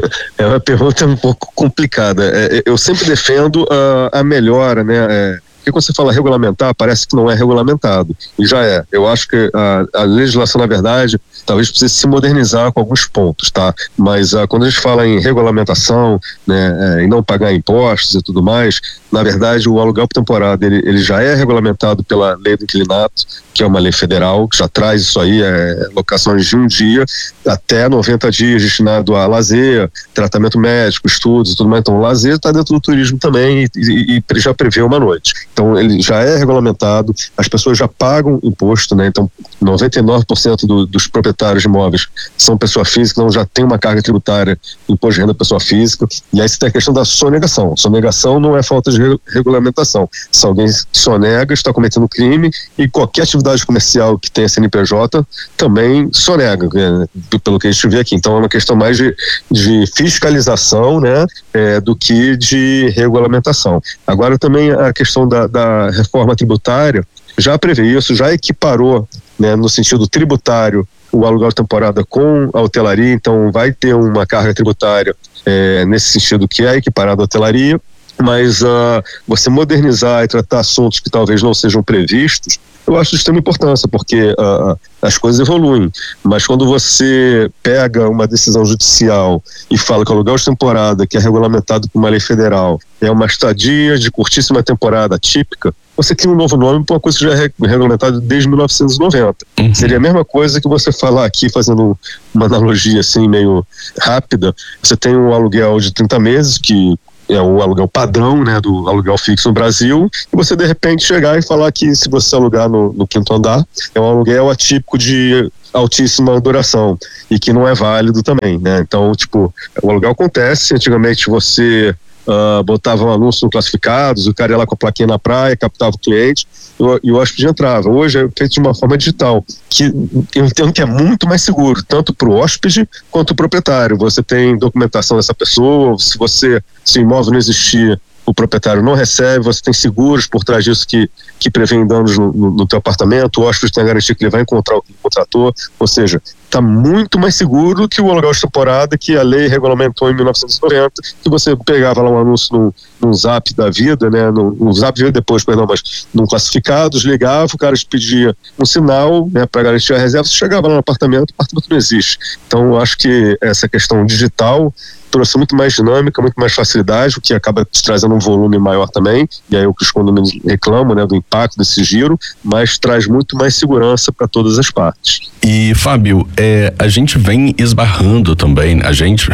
é uma pergunta um pouco complicada. É, eu sempre defendo a, a melhora, né? É, porque quando você fala regulamentar, parece que não é regulamentado. E já é. Eu acho que a, a legislação, na verdade, talvez precise se modernizar com alguns pontos, tá? Mas uh, quando a gente fala em regulamentação, né, é, em não pagar impostos e tudo mais, na verdade, o aluguel por temporada, ele, ele já é regulamentado pela lei do inquilinato, que é uma lei federal, que já traz isso aí, é, locações de um dia até noventa dias destinado a lazer, tratamento médico, estudos e tudo mais. Então, o lazer está dentro do turismo também e, e, e já prevê uma noite. Então, ele já é regulamentado, as pessoas já pagam imposto, né? Então, noventa e nove por cento do, dos proprietários de imóveis são pessoa física, então já tem uma carga tributária, imposto de renda pessoa física. E aí você tem a questão da sonegação. Sonegação não é falta de regulamentação. Se alguém sonega, está cometendo crime, e qualquer atividade comercial que tenha C N P J também sonega, né, pelo que a gente vê aqui. Então é uma questão mais de, de fiscalização, né, é, do que de regulamentação. Agora também a questão da, da reforma tributária já prevê isso, já equiparou, né, no sentido tributário o aluguel de temporada com a hotelaria, então vai ter uma carga tributária é, nesse sentido que é equiparada à hotelaria. Mas uh, você modernizar e tratar assuntos que talvez não sejam previstos eu acho de extrema importância, porque uh, as coisas evoluem, mas quando você pega uma decisão judicial e fala que o aluguel de temporada, que é regulamentado por uma lei federal, é uma estadia de curtíssima temporada típica, você cria um novo nome para uma coisa que já é regulamentada desde mil novecentos e noventa. Uhum. Seria a mesma coisa que você falar aqui, fazendo uma analogia assim meio rápida, você tem um aluguel de trinta meses, que é o aluguel padrão, né, do aluguel fixo no Brasil, e você de repente chegar e falar que se você alugar no, no quinto andar, é um aluguel atípico de altíssima duração e que não é válido também, né? Então, tipo, o aluguel acontece, antigamente você Uh, botava um anúncio no classificados, o cara ia lá com a plaquinha na praia, captava o cliente e o hóspede entrava. Hoje é feito de uma forma digital, que eu entendo que é muito mais seguro, tanto para o hóspede quanto o proprietário. Você tem documentação dessa pessoa, se você, se o imóvel não existir, o proprietário não recebe, você tem seguros por trás disso que, que prevêem danos no, no, no teu apartamento, o hóspede tem a garantia que ele vai encontrar o que ele contratou, ou seja, está muito mais seguro que o aluguel de temporada que a lei regulamentou em mil novecentos e noventa, que você pegava lá um anúncio num, num zap da vida, né, num, num zap veio depois, perdão, mas num classificados, ligava, o cara te pedia um sinal, né, para garantir a reserva, você chegava lá no apartamento, o apartamento não existe. Então, eu acho que essa questão digital trouxe muito mais dinâmica, muito mais facilidade, o que acaba te trazendo um volume maior também, e aí o que os condomínios reclamam, né, do impacto desse giro, mas traz muito mais segurança para todas as partes. E, Fábio, é, a gente vem esbarrando também, a gente,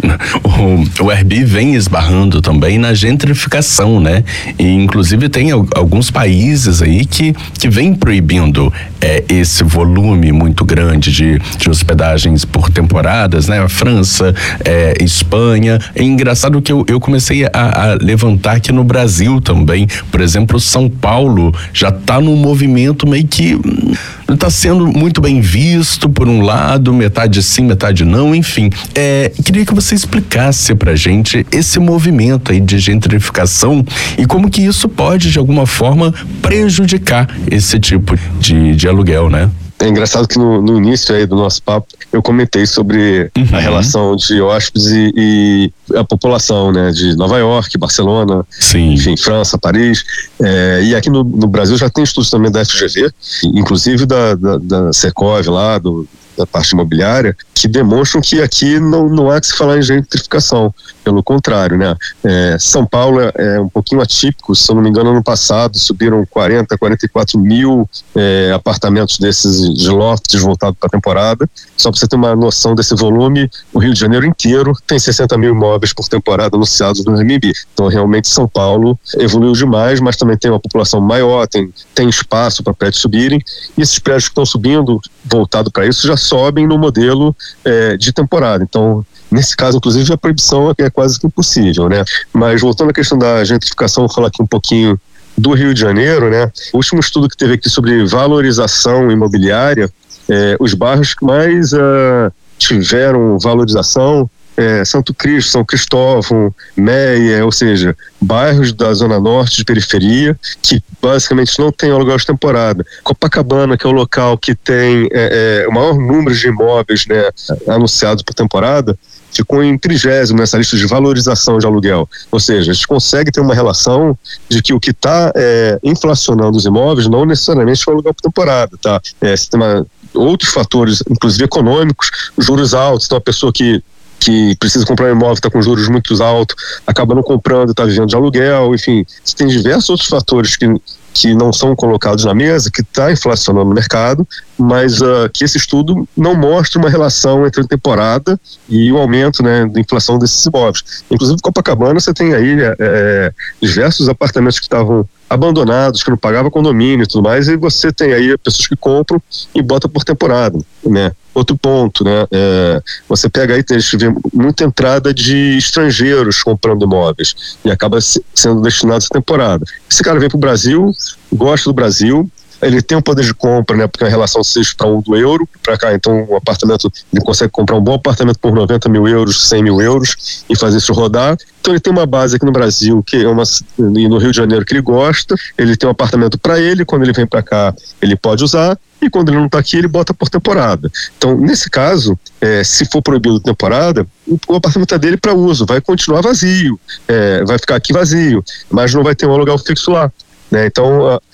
o, o Airbnb vem esbarrando também na gentrificação, né? E, inclusive, tem alguns países aí que, que vem proibindo é, esse volume muito grande de, de hospedagens por temporadas, né? A França, é, Espanha. É engraçado que eu, eu comecei a, a levantar aqui no Brasil também. Por exemplo, São Paulo já está num movimento meio que não está sendo muito bem visto, por um lado, metade sim, metade não, enfim. É, queria que você explicasse pra gente esse movimento aí de gentrificação e como que isso pode, de alguma forma, prejudicar esse tipo de, de aluguel, né? É engraçado que no, no início aí do nosso papo eu comentei sobre uhum. a relação de hóspedes e, e a população, né, de Nova York, Barcelona, Sim. enfim, França, Paris, é, e aqui no, no Brasil já tem estudos também da F G V, inclusive da, da, da Secov lá, do, da parte imobiliária, que demonstram que aqui não, não há que se falar em gentrificação, pelo contrário, né? É, São Paulo é, é um pouquinho atípico, se eu não me engano, ano passado subiram quarenta, quarenta e quatro mil é, apartamentos desses de lofts voltados para a temporada. Só para você ter uma noção desse volume, o Rio de Janeiro inteiro tem sessenta mil imóveis por temporada anunciados no Airbnb. Então, realmente, São Paulo evoluiu demais, mas também tem uma população maior, tem, tem espaço para prédios subirem, e esses prédios que estão subindo, voltado para isso, já sobem no modelo é, de temporada. Então, nesse caso, inclusive, a proibição é quase que impossível, né? Mas voltando à questão da gentrificação, vou falar aqui um pouquinho do Rio de Janeiro, né? O último estudo que teve aqui sobre valorização imobiliária, é, os bairros que mais uh, tiveram valorização, é, Santo Cristo, São Cristóvão, Meia, ou seja, bairros da Zona Norte de periferia, que basicamente não tem aluguel de temporada. Copacabana, que é o local que tem é, é, o maior número de imóveis, né, anunciados por temporada, ficou em trigésimo nessa lista de valorização de aluguel. Ou seja, a gente consegue ter uma relação de que o que está é, inflacionando os imóveis não necessariamente é o aluguel por temporada, tá? É, você tem uma, outros fatores, inclusive econômicos, juros altos, então a pessoa que que precisa comprar um imóvel, está com juros muito altos, acaba não comprando, está vivendo de aluguel, enfim, você tem diversos outros fatores que, que não são colocados na mesa, que está inflacionando no mercado, mas uh, que esse estudo não mostra uma relação entre a temporada e o aumento, né, da inflação desses imóveis. Inclusive, em Copacabana, você tem aí é, diversos apartamentos que estavam abandonados, que não pagavam condomínio e tudo mais, e você tem aí pessoas que compram e botam por temporada, né? Outro ponto, né? É, você pega aí, tem muita entrada de estrangeiros comprando imóveis e acaba sendo destinado a essa temporada. Esse cara vem para o Brasil, gosta do Brasil, ele tem um poder de compra, né? Porque a relação seis para um do euro para cá, então um apartamento, ele consegue comprar um bom apartamento por noventa mil euros, cem mil euros e fazer isso rodar. Então ele tem uma base aqui no Brasil, que é uma, e no Rio de Janeiro, que ele gosta, ele tem um apartamento para ele, quando ele vem para cá ele pode usar, e quando ele não está aqui ele bota por temporada. Então nesse caso, é, se for proibido temporada, o apartamento é dele para uso, vai continuar vazio, é, vai ficar aqui vazio, mas não vai ter um aluguel fixo lá, né? Então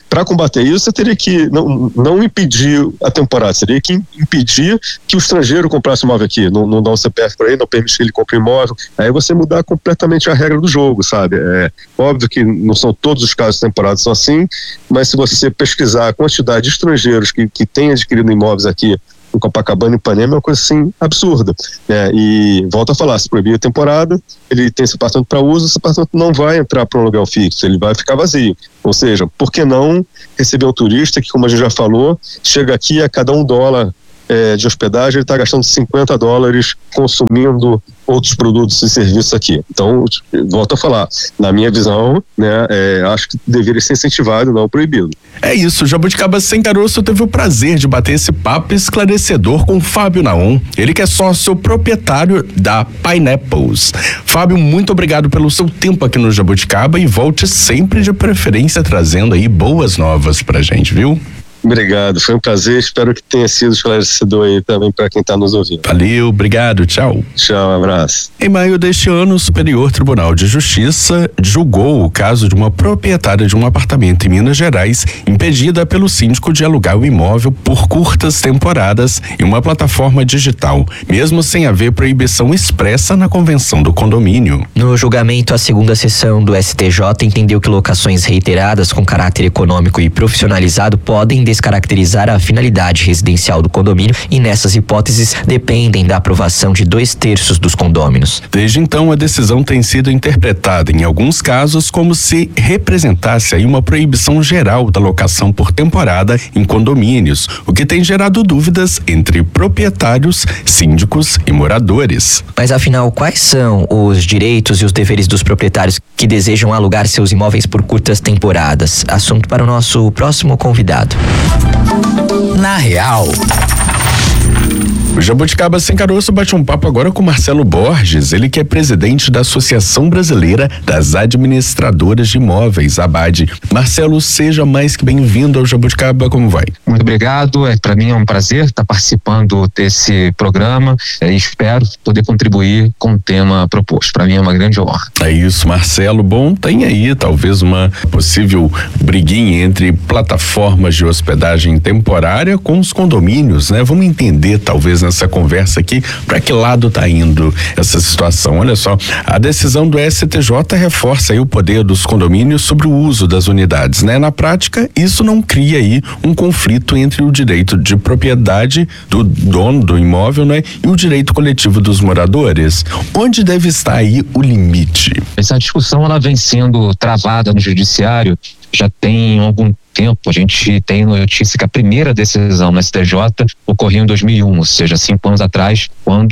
para combater isso, você teria que não, não impedir a temporada, seria que impedir que o estrangeiro comprasse imóvel aqui, não, não dar um C P F para ele, não permitir que ele compre imóvel, aí você mudar completamente a regra do jogo, sabe? É óbvio que não são todos os casos de temporada são assim, mas se você pesquisar a quantidade de estrangeiros que, que têm adquirido imóveis aqui em Copacabana e Ipanema, é uma coisa assim absurda, né? E volto a falar, se proibir a temporada, ele tem esse apartamento para uso, esse apartamento não vai entrar para um aluguel fixo, ele vai ficar vazio. Ou seja, por que não receber um turista que, como a gente já falou, chega aqui a cada um dólar é, de hospedagem, ele está gastando cinquenta dólares consumindo outros produtos e serviços aqui. Então, volto a falar, na minha visão, né, é, acho que deveria ser incentivado, não proibido. É isso, Jabuticaba Sem Caroço teve o prazer de bater esse papo esclarecedor com Fábio Naum, ele que é sócio proprietário da Pineapples. Fábio, muito obrigado pelo seu tempo aqui no Jabuticaba e volte sempre, de preferência trazendo aí boas novas pra gente, viu? Obrigado, foi um prazer, espero que tenha sido esclarecedor aí também para quem está nos ouvindo. Valeu, obrigado, tchau. Tchau, um abraço. Em maio deste ano, o Superior Tribunal de Justiça julgou o caso de uma proprietária de um apartamento em Minas Gerais, impedida pelo síndico de alugar o imóvel por curtas temporadas em uma plataforma digital, mesmo sem haver proibição expressa na convenção do condomínio. No julgamento, a segunda sessão do S T J entendeu que locações reiteradas com caráter econômico e profissionalizado podem descaracterizar a finalidade residencial do condomínio e, nessas hipóteses, dependem da aprovação de dois terços dos condôminos. Desde então, a decisão tem sido interpretada, em alguns casos, como se representasse aí uma proibição geral da locação por temporada em condomínios, o que tem gerado dúvidas entre proprietários, síndicos e moradores. Mas, afinal, quais são os direitos e os deveres dos proprietários que desejam alugar seus imóveis por curtas temporadas? Assunto para o nosso próximo convidado. Na Real. O Jabuticaba Sem Caroço bate um papo agora com Marcelo Borges, ele que é presidente da Associação Brasileira das Administradoras de Imóveis, ABAD. Marcelo, seja mais que bem-vindo ao Jabuticaba, como vai? Muito obrigado, é, para mim é um prazer estar participando desse programa e é, espero poder contribuir com o tema proposto. Para mim é uma grande honra. É isso, Marcelo. Bom, tem aí talvez uma possível briguinha entre plataformas de hospedagem temporária com os condomínios, né? Vamos entender talvez nessa conversa aqui, para que lado está indo essa situação. Olha só, a decisão do S T J reforça aí o poder dos condomínios sobre o uso das unidades, né? Na prática, isso não cria aí um conflito entre o direito de propriedade do dono do imóvel, né? E o direito coletivo dos moradores. Onde deve estar aí o limite? Essa discussão, ela vem sendo travada no judiciário já tem algum tempo. A gente tem notícia que a primeira decisão no S T J ocorreu em dois mil e um, ou seja, cinco anos atrás, quando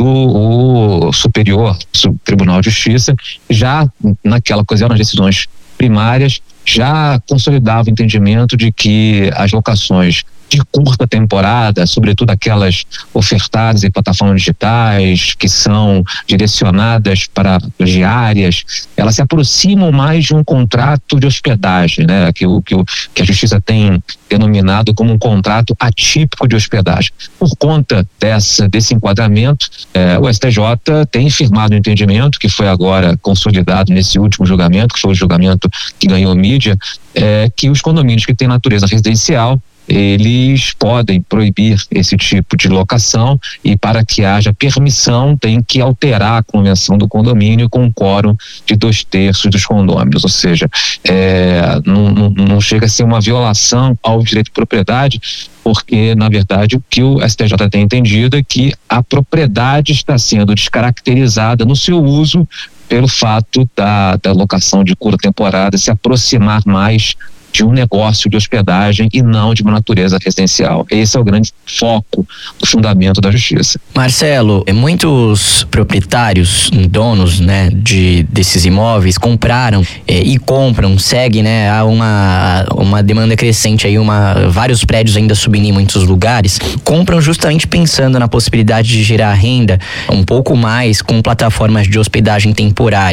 o Superior o Tribunal de Justiça, já naquela ocasião, nas decisões primárias, já consolidava o entendimento de que as locações de curta temporada, sobretudo aquelas ofertadas em plataformas digitais, que são direcionadas para diárias, elas se aproximam mais de um contrato de hospedagem, né? Que, o, que, o, que a Justiça tem denominado como um contrato atípico de hospedagem. Por conta dessa, desse enquadramento, eh, o S T J tem firmado um entendimento que foi agora consolidado nesse último julgamento, que foi o julgamento que ganhou mídia, eh, que os condomínios que têm natureza residencial, eles podem proibir esse tipo de locação, e para que haja permissão tem que alterar a convenção do condomínio com um quórum de dois terços dos condôminos, ou seja, é, não, não, não chega a ser uma violação ao direito de propriedade, porque na verdade o que o S T J tem entendido é que a propriedade está sendo descaracterizada no seu uso pelo fato da, da locação de curta temporada se aproximar mais de um negócio de hospedagem e não de uma natureza residencial. Esse é o grande foco do fundamento da justiça. Marcelo, muitos proprietários, donos, né, de, desses imóveis compraram eh, e compram, segue, né, há uma, uma demanda crescente aí, uma, vários prédios ainda subindo em muitos lugares, compram justamente pensando na possibilidade de gerar renda um pouco mais com plataformas de hospedagem temporária,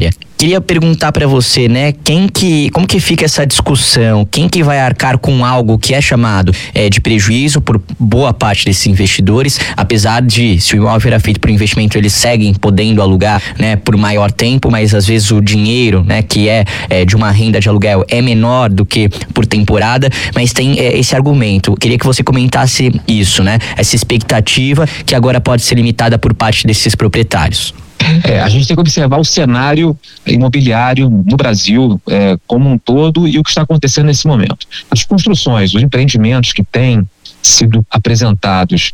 Queria perguntar para você, né, quem que, como que fica essa discussão? Quem que vai arcar com algo que é chamado é, de prejuízo por boa parte desses investidores, apesar de, se o imóvel era feito por investimento, eles seguem podendo alugar, né, por maior tempo, mas às vezes o dinheiro, né, que é, é de uma renda de aluguel é menor do que por temporada, mas tem é, esse argumento. Queria que você comentasse isso, né, essa expectativa que agora pode ser limitada por parte desses proprietários. É, a gente tem que observar o cenário imobiliário no Brasil é, como um todo e o que está acontecendo nesse momento. As construções, os empreendimentos que têm sido apresentados,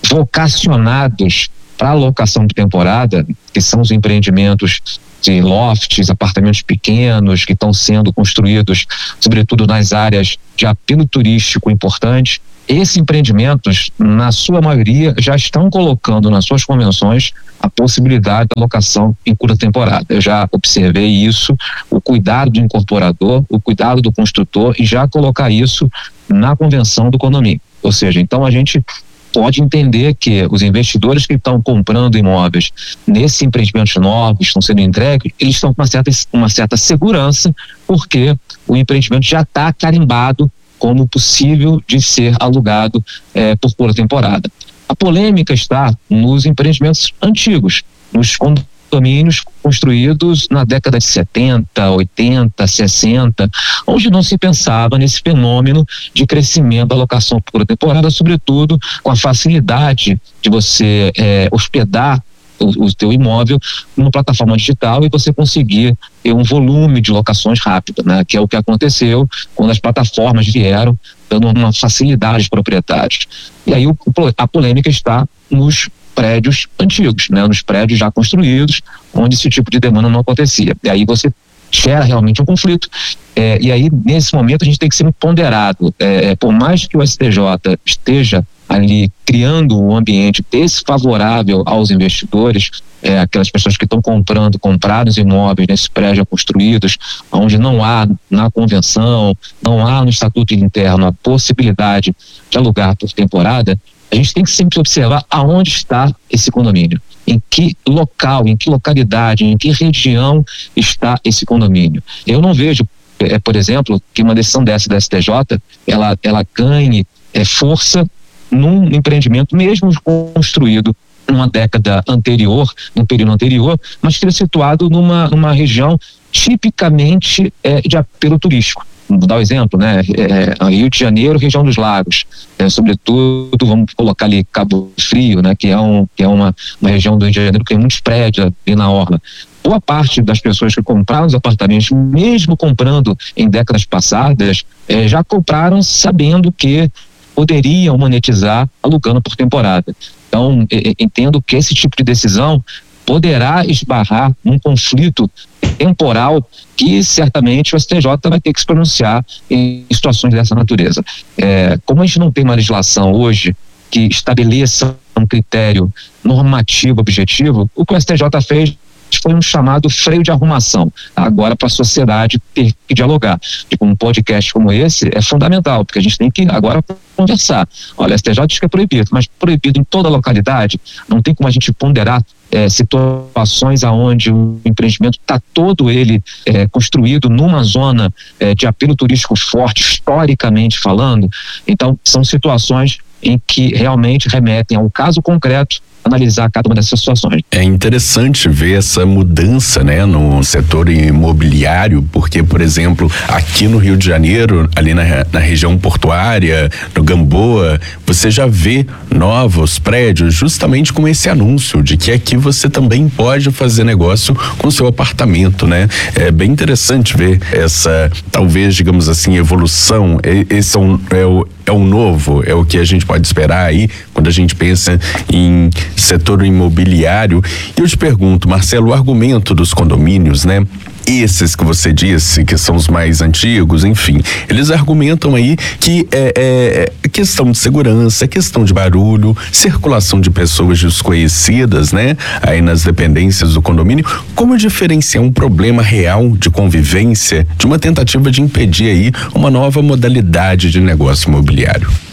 vocacionados para alocação de temporada, que são os empreendimentos de lofts, apartamentos pequenos que estão sendo construídos, sobretudo nas áreas de apelo turístico importante. Esses empreendimentos, na sua maioria, já estão colocando nas suas convenções a possibilidade da locação em curta temporada. Eu já observei isso, o cuidado do incorporador, o cuidado do construtor e já colocar isso na convenção do condomínio. Ou seja, então a gente pode entender que os investidores que estão comprando imóveis nesses empreendimentos novos que estão sendo entregues, eles estão com uma certa, uma certa segurança, porque o empreendimento já está carimbado como possível de ser alugado eh, por curta temporada. A polêmica está nos empreendimentos antigos, nos condomínios construídos na década de setenta, oitenta, sessenta, onde não se pensava nesse fenômeno de crescimento da locação por curta temporada, sobretudo com a facilidade de você eh, hospedar o, o teu imóvel numa plataforma digital e você conseguir ter um volume de locações rápido, né? Que é o que aconteceu quando as plataformas vieram, dando uma facilidade aos proprietários. E aí o, a polêmica está nos prédios antigos, né? Nos prédios já construídos, onde esse tipo de demanda não acontecia. E aí você gera realmente um conflito. É, e aí, nesse momento, a gente tem que ser muito ponderado. É, por mais que o S T J esteja ali criando um ambiente desfavorável aos investidores, é, aquelas pessoas que estão comprando, compraram os imóveis nesses prédios construídos, onde não há na convenção, não há no estatuto interno a possibilidade de alugar por temporada, a gente tem que sempre observar aonde está esse condomínio, em que local, em que localidade, em que região está esse condomínio. Eu não vejo, é, por exemplo, que uma decisão dessa da S T J, ela, ela ganhe é, força num empreendimento mesmo construído numa década anterior, num período anterior, mas que é situado numa, numa região tipicamente é, de apelo turístico. Vou dar o um exemplo, né? É, Rio de Janeiro, região dos lagos, é, sobretudo, vamos colocar ali Cabo Frio, né? Que é, um, que é uma, uma região do Rio de Janeiro que tem muitos prédios ali na orla. Boa parte das pessoas que compraram os apartamentos, mesmo comprando em décadas passadas, é, já compraram sabendo que poderiam monetizar alugando por temporada. Então, entendo que esse tipo de decisão poderá esbarrar num conflito temporal que certamente o S T J vai ter que se pronunciar em situações dessa natureza. É, como a gente não tem uma legislação hoje que estabeleça um critério normativo objetivo, o que o S T J fez foi um chamado freio de arrumação, agora para a sociedade ter que dialogar. Tipo, um podcast como esse é fundamental, porque a gente tem que agora conversar. Olha, a S T J diz que é proibido, mas proibido em toda a localidade, não tem como a gente ponderar é, situações aonde o empreendimento está todo ele é, construído numa zona é, de apelo turístico forte, historicamente falando. Então, são situações em que realmente remetem ao caso concreto, analisar cada uma dessas situações. É interessante ver essa mudança, né, no setor imobiliário, porque, por exemplo, aqui no Rio de Janeiro, ali na, na região portuária, no Gamboa, você já vê novos prédios justamente com esse anúncio de que aqui você também pode fazer negócio com seu apartamento, né? É bem interessante ver essa, talvez, digamos assim, evolução. Esse é um, é o, é o novo, é o que a gente pode esperar aí quando a gente pensa em setor imobiliário. E eu te pergunto, Marcelo, o argumento dos condomínios, né? Esses que você disse que são os mais antigos, enfim, eles argumentam aí que é, é questão de segurança, questão de barulho, circulação de pessoas desconhecidas, né? Aí nas dependências do condomínio. Como diferenciar um problema real de convivência de uma tentativa de impedir aí uma nova modalidade de negócio imobiliário?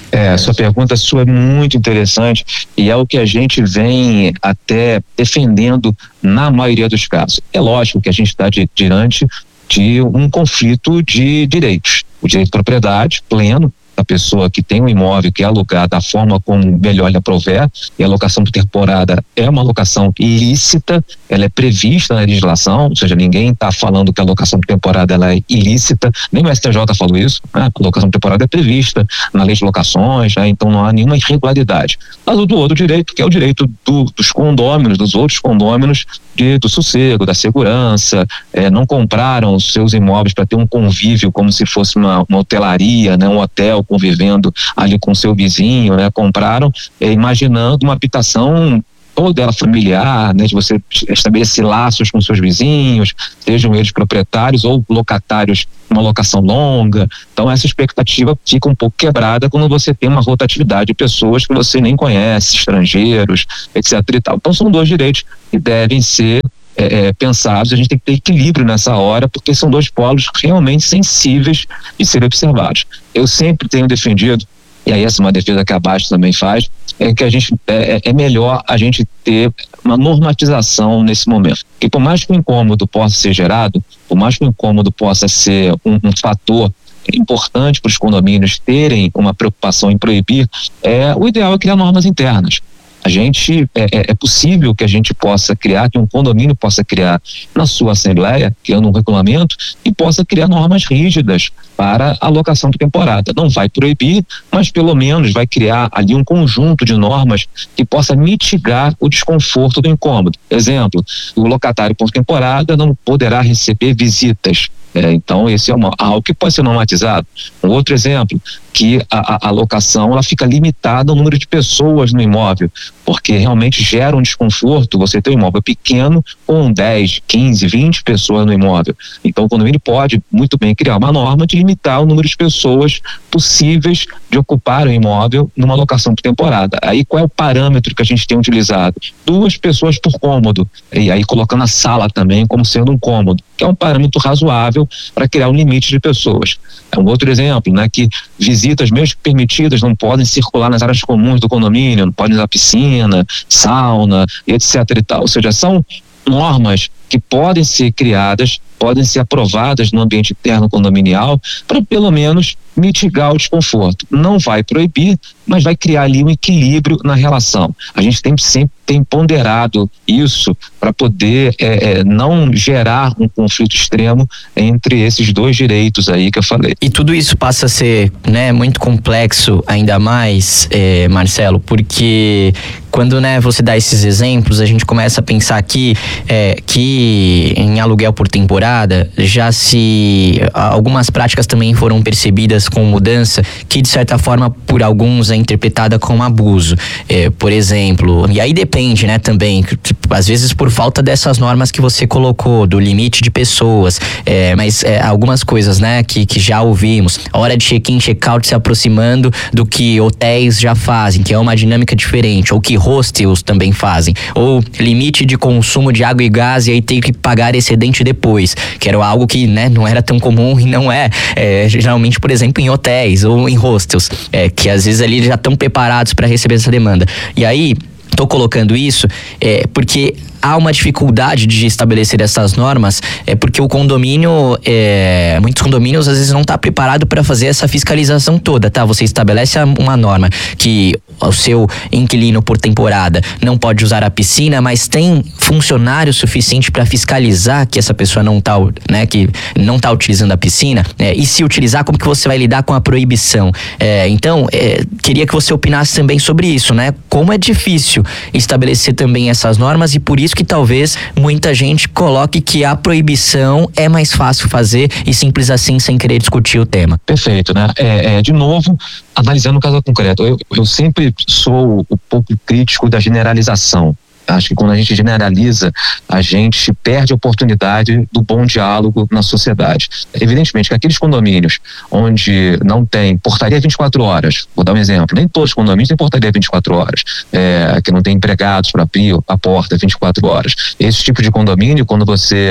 É, sua pergunta sua é muito interessante e é o que a gente vem até defendendo na maioria dos casos. É lógico que a gente está diante de um conflito de direitos. O direito de propriedade pleno da pessoa que tem um imóvel que é alugado da forma como melhor lhe aprouver, e a locação por temporada é uma locação ilícita, ela é prevista na legislação, ou seja, ninguém está falando que a locação por temporada ela é ilícita, nem o S T J falou isso, né? A locação por temporada é prevista na lei de locações, né? Então não há nenhuma irregularidade. Mas o do outro direito, que é o direito do, dos condôminos, dos outros condôminos, de, do sossego, da segurança, é, não compraram os seus imóveis para ter um convívio como se fosse uma, uma hotelaria, né? Um hotel convivendo ali com seu vizinho, né? Compraram é, imaginando uma habitação toda ela familiar, né? De você estabelecer laços com seus vizinhos, sejam eles proprietários ou locatários, uma locação longa. Então essa expectativa fica um pouco quebrada quando você tem uma rotatividade de pessoas que você nem conhece, estrangeiros, etc e tal. Então são dois direitos que devem ser É, é, pensados, a gente tem que ter equilíbrio nessa hora, porque são dois polos realmente sensíveis de serem observados. Eu sempre tenho defendido, e aí essa é uma defesa que a Bastos também faz, é que a gente é, é melhor a gente ter uma normatização nesse momento. Porque por mais que o incômodo possa ser gerado, por mais que o incômodo possa ser um, um fator importante para os condomínios terem uma preocupação em proibir, é, o ideal é criar normas internas. A gente, é, é possível que a gente possa criar, que um condomínio possa criar na sua assembleia, criando um regulamento, e possa criar normas rígidas para a locação por temporada. Não vai proibir, mas pelo menos vai criar ali um conjunto de normas que possa mitigar o desconforto do incômodo. Exemplo, o locatário por temporada não poderá receber visitas. É, então esse é uma, algo que pode ser normatizado. Um outro exemplo, que a, a, a locação ela fica limitada ao número de pessoas no imóvel, porque realmente gera um desconforto você ter um imóvel pequeno com dez, quinze, vinte pessoas no imóvel. Então o condomínio pode muito bem criar uma norma de limitar o número de pessoas possíveis de ocupar o imóvel numa locação por temporada. Aí qual é o parâmetro que a gente tem utilizado? Duas pessoas por cômodo, e aí colocando a sala também como sendo um cômodo, que é um parâmetro razoável para criar um limite de pessoas. É um outro exemplo, né, que visitas mesmo permitidas não podem circular nas áreas comuns do condomínio, não podem usar piscina, sauna, etc e tal. Ou seja, são normas que podem ser criadas, podem ser aprovadas no ambiente interno condominial para pelo menos mitigar o desconforto. Não vai proibir, mas vai criar ali um equilíbrio na relação. A gente tem sempre tem ponderado isso para poder é, é, não gerar um conflito extremo entre esses dois direitos aí que eu falei. E tudo isso passa a ser, né, muito complexo ainda mais, é, Marcelo, porque quando, né, você dá esses exemplos, a gente começa a pensar aqui é, que em aluguel por temporada já se algumas práticas também foram percebidas com mudança que de certa forma por alguns é interpretada como abuso, é, por exemplo, e aí depende, né, também, tipo, às vezes por falta dessas normas que você colocou, do limite de pessoas, é, mas é, algumas coisas, né, que, que já ouvimos, a hora de check-in, check-out se aproximando do que hotéis já fazem, que é uma dinâmica diferente, ou que hostels também fazem, ou limite de consumo de água e gás e aí tem que pagar excedente depois, que era algo que, né, não era tão comum e não é, é geralmente, por exemplo, em hotéis ou em hostels, é, que às vezes ali já estão preparados para receber essa demanda. E aí, tô colocando isso é, porque há uma dificuldade de estabelecer essas normas, é porque o condomínio, é, muitos condomínios às vezes não está preparado para fazer essa fiscalização toda, tá? Você estabelece uma norma que o seu inquilino por temporada não pode usar a piscina, mas tem funcionário suficiente para fiscalizar que essa pessoa não está, né, que não está utilizando a piscina, é, e se utilizar, como que você vai lidar com a proibição? É, então, é, queria que você opinasse também sobre isso, né? Como é difícil estabelecer também essas normas e por isso que talvez muita gente coloque que a proibição é mais fácil fazer e simples assim, sem querer discutir o tema. Perfeito, né? É, é, de novo, analisando o caso concreto, eu, eu sempre sou um pouco crítico da generalização. Acho que quando a gente generaliza, a gente perde a oportunidade do bom diálogo na sociedade. Evidentemente que aqueles condomínios onde não tem portaria vinte e quatro horas, vou dar um exemplo, nem todos os condomínios têm portaria vinte e quatro horas, é, que não tem empregados para abrir a porta vinte e quatro horas. Esse tipo de condomínio, quando você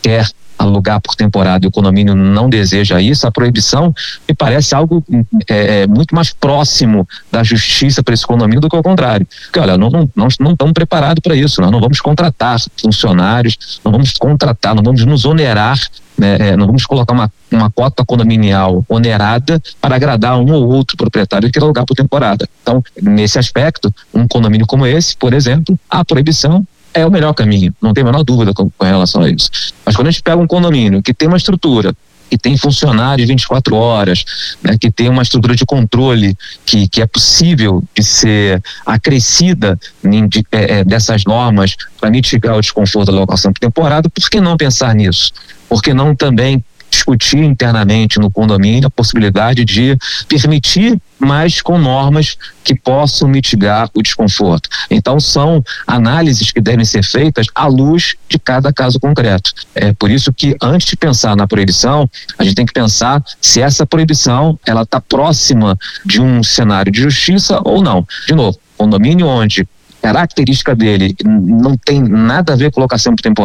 quer alugar por temporada e o condomínio não deseja isso, a proibição me parece algo é, muito mais próximo da justiça para esse condomínio do que ao contrário. Porque, olha, não, não, nós não estamos preparados para isso, nós não vamos contratar funcionários, não vamos contratar, não vamos nos onerar, né, é, não vamos colocar uma, uma cota condominial onerada para agradar um ou outro proprietário que quer alugar por temporada. Então, nesse aspecto, um condomínio como esse, por exemplo, a proibição é o melhor caminho, não tem a menor dúvida com, com relação a isso. Mas quando a gente pega um condomínio que tem uma estrutura, que tem funcionários vinte e quatro horas, né, que tem uma estrutura de controle que, que é possível de ser acrescida em, de, é, dessas normas para mitigar o desconforto da locação por temporada, por que não pensar nisso? Por que não também discutir internamente no condomínio a possibilidade de permitir, mas com normas que possam mitigar o desconforto. Então são análises que devem ser feitas à luz de cada caso concreto. É por isso que antes de pensar na proibição, a gente tem que pensar se essa proibição ela está próxima de um cenário de justiça ou não. De novo, condomínio onde a característica dele não tem nada a ver com locação por temporada,